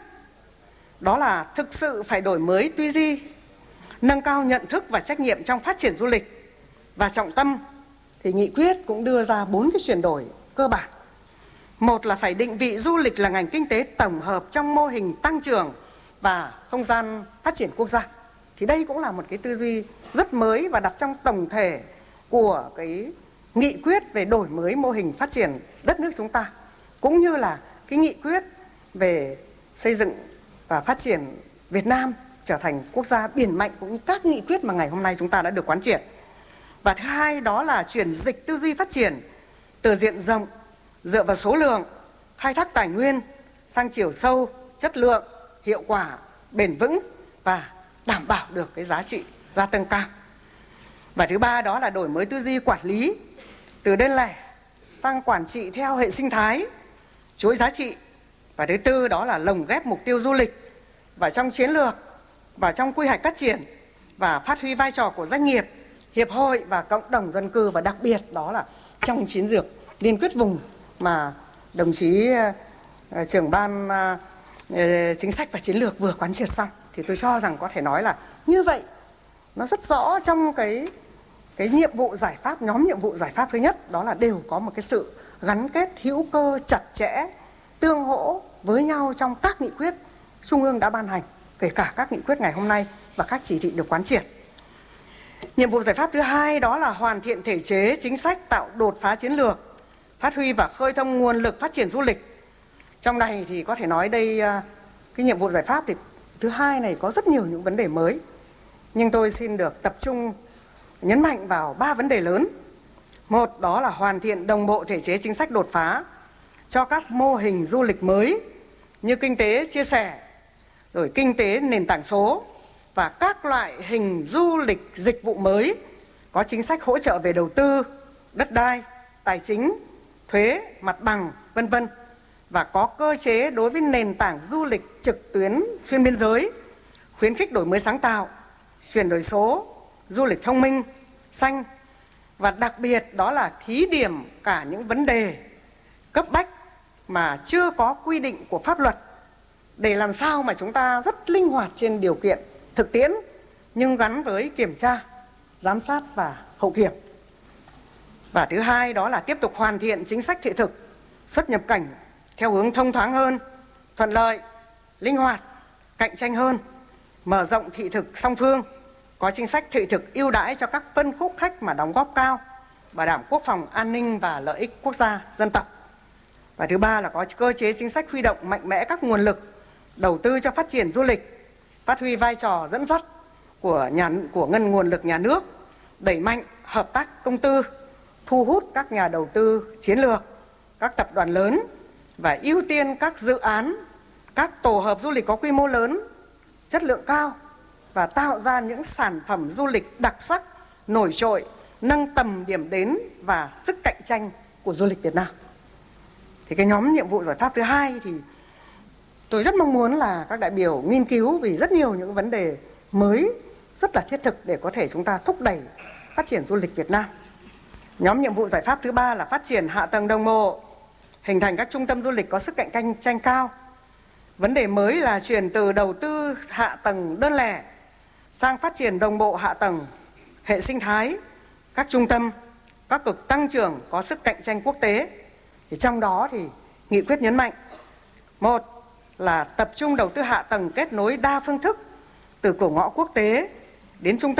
đó là thực sự phải đổi mới tư duy, nâng cao nhận thức và trách nhiệm trong phát triển du lịch. Và trọng tâm thì nghị quyết cũng đưa ra bốn cái chuyển đổi cơ bản. Một là phải định vị du lịch là ngành kinh tế tổng hợp trong mô hình tăng trưởng và không gian phát triển quốc gia. Thì đây cũng là một cái tư duy rất mới và đặt trong tổng thể của cái nghị quyết về đổi mới mô hình phát triển đất nước chúng ta, cũng như là cái nghị quyết về xây dựng và phát triển Việt Nam trở thành quốc gia biển mạnh, cũng như các nghị quyết mà ngày hôm nay chúng ta đã được quán triệt. Và thứ hai đó là chuyển dịch tư duy phát triển từ diện rộng dựa vào số lượng, khai thác tài nguyên sang chiều sâu, chất lượng, hiệu quả, bền vững và đảm bảo được cái giá trị gia tăng cao. Và thứ ba đó là đổi mới tư duy quản lý từ đơn lẻ sang quản trị theo hệ sinh thái, chuỗi giá trị. Và thứ tư đó là lồng ghép mục tiêu du lịch vào trong chiến lược, vào trong quy hoạch phát triển và phát huy vai trò của doanh nghiệp, hiệp hội và cộng đồng dân cư, và đặc biệt đó là trong chiến lược liên kết vùng mà đồng chí uh, trưởng ban uh, chính sách và chiến lược vừa quán triệt xong. Thì tôi cho rằng có thể nói là như vậy nó rất rõ trong cái cái nhiệm vụ giải pháp, nhóm nhiệm vụ giải pháp thứ nhất đó là đều có một cái sự gắn kết hữu cơ chặt chẽ, tương hỗ với nhau trong các nghị quyết Trung ương đã ban hành, kể cả các nghị quyết ngày hôm nay và các chỉ thị được quán triệt. Nhiệm vụ giải pháp thứ hai đó là hoàn thiện thể chế chính sách, tạo đột phá chiến lược, phát huy và khơi thông nguồn lực phát triển du lịch. Trong này thì có thể nói đây cái nhiệm vụ giải pháp thì thứ hai này có rất nhiều những vấn đề mới, nhưng tôi xin được tập trung nhấn mạnh vào ba vấn đề lớn. Một đó là hoàn thiện đồng bộ thể chế chính sách đột phá cho các mô hình du lịch mới như kinh tế chia sẻ, rồi kinh tế nền tảng số và các loại hình du lịch dịch vụ mới, có chính sách hỗ trợ về đầu tư, đất đai, tài chính, thuế, mặt bằng, vân vân, và có cơ chế đối với nền tảng du lịch trực tuyến xuyên biên giới, khuyến khích đổi mới sáng tạo, chuyển đổi số, du lịch thông minh, xanh, và đặc biệt đó là thí điểm cả những vấn đề cấp bách mà chưa có quy định của pháp luật để làm sao mà chúng ta rất linh hoạt trên điều kiện thực tiễn nhưng gắn với kiểm tra, giám sát và hậu kiểm. Và thứ hai đó là tiếp tục hoàn thiện chính sách thị thực xuất nhập cảnh theo hướng thông thoáng hơn, thuận lợi, linh hoạt, cạnh tranh hơn, mở rộng thị thực song phương, có chính sách thị thực ưu đãi cho các phân khúc khách mà đóng góp cao, bảo đảm quốc phòng an ninh và lợi ích quốc gia, dân tộc. Và thứ ba là có cơ chế chính sách huy động mạnh mẽ các nguồn lực đầu tư cho phát triển du lịch, phát huy vai trò dẫn dắt của nhà của ngân nguồn lực nhà nước, đẩy mạnh hợp tác công tư, thu hút các nhà đầu tư chiến lược, các tập đoàn lớn và ưu tiên các dự án, các tổ hợp du lịch có quy mô lớn, chất lượng cao và tạo ra những sản phẩm du lịch đặc sắc, nổi trội, nâng tầm điểm đến và sức cạnh tranh của du lịch Việt Nam. Thì cái nhóm nhiệm vụ giải pháp thứ hai thì tôi rất mong muốn là các đại biểu nghiên cứu, vì rất nhiều những vấn đề mới rất là thiết thực để có thể chúng ta thúc đẩy phát triển du lịch Việt Nam. Nhóm nhiệm vụ giải pháp thứ ba là phát triển hạ tầng đồng bộ, hình thành các trung tâm du lịch có sức cạnh tranh cao. Vấn đề mới là chuyển từ đầu tư hạ tầng đơn lẻ sang phát triển đồng bộ hạ tầng, hệ sinh thái, các trung tâm, các cực tăng trưởng có sức cạnh tranh quốc tế. Thì trong đó thì nghị quyết nhấn mạnh, một là tập trung đầu tư hạ tầng kết nối đa phương thức từ cửa ngõ quốc tế đến trung tâm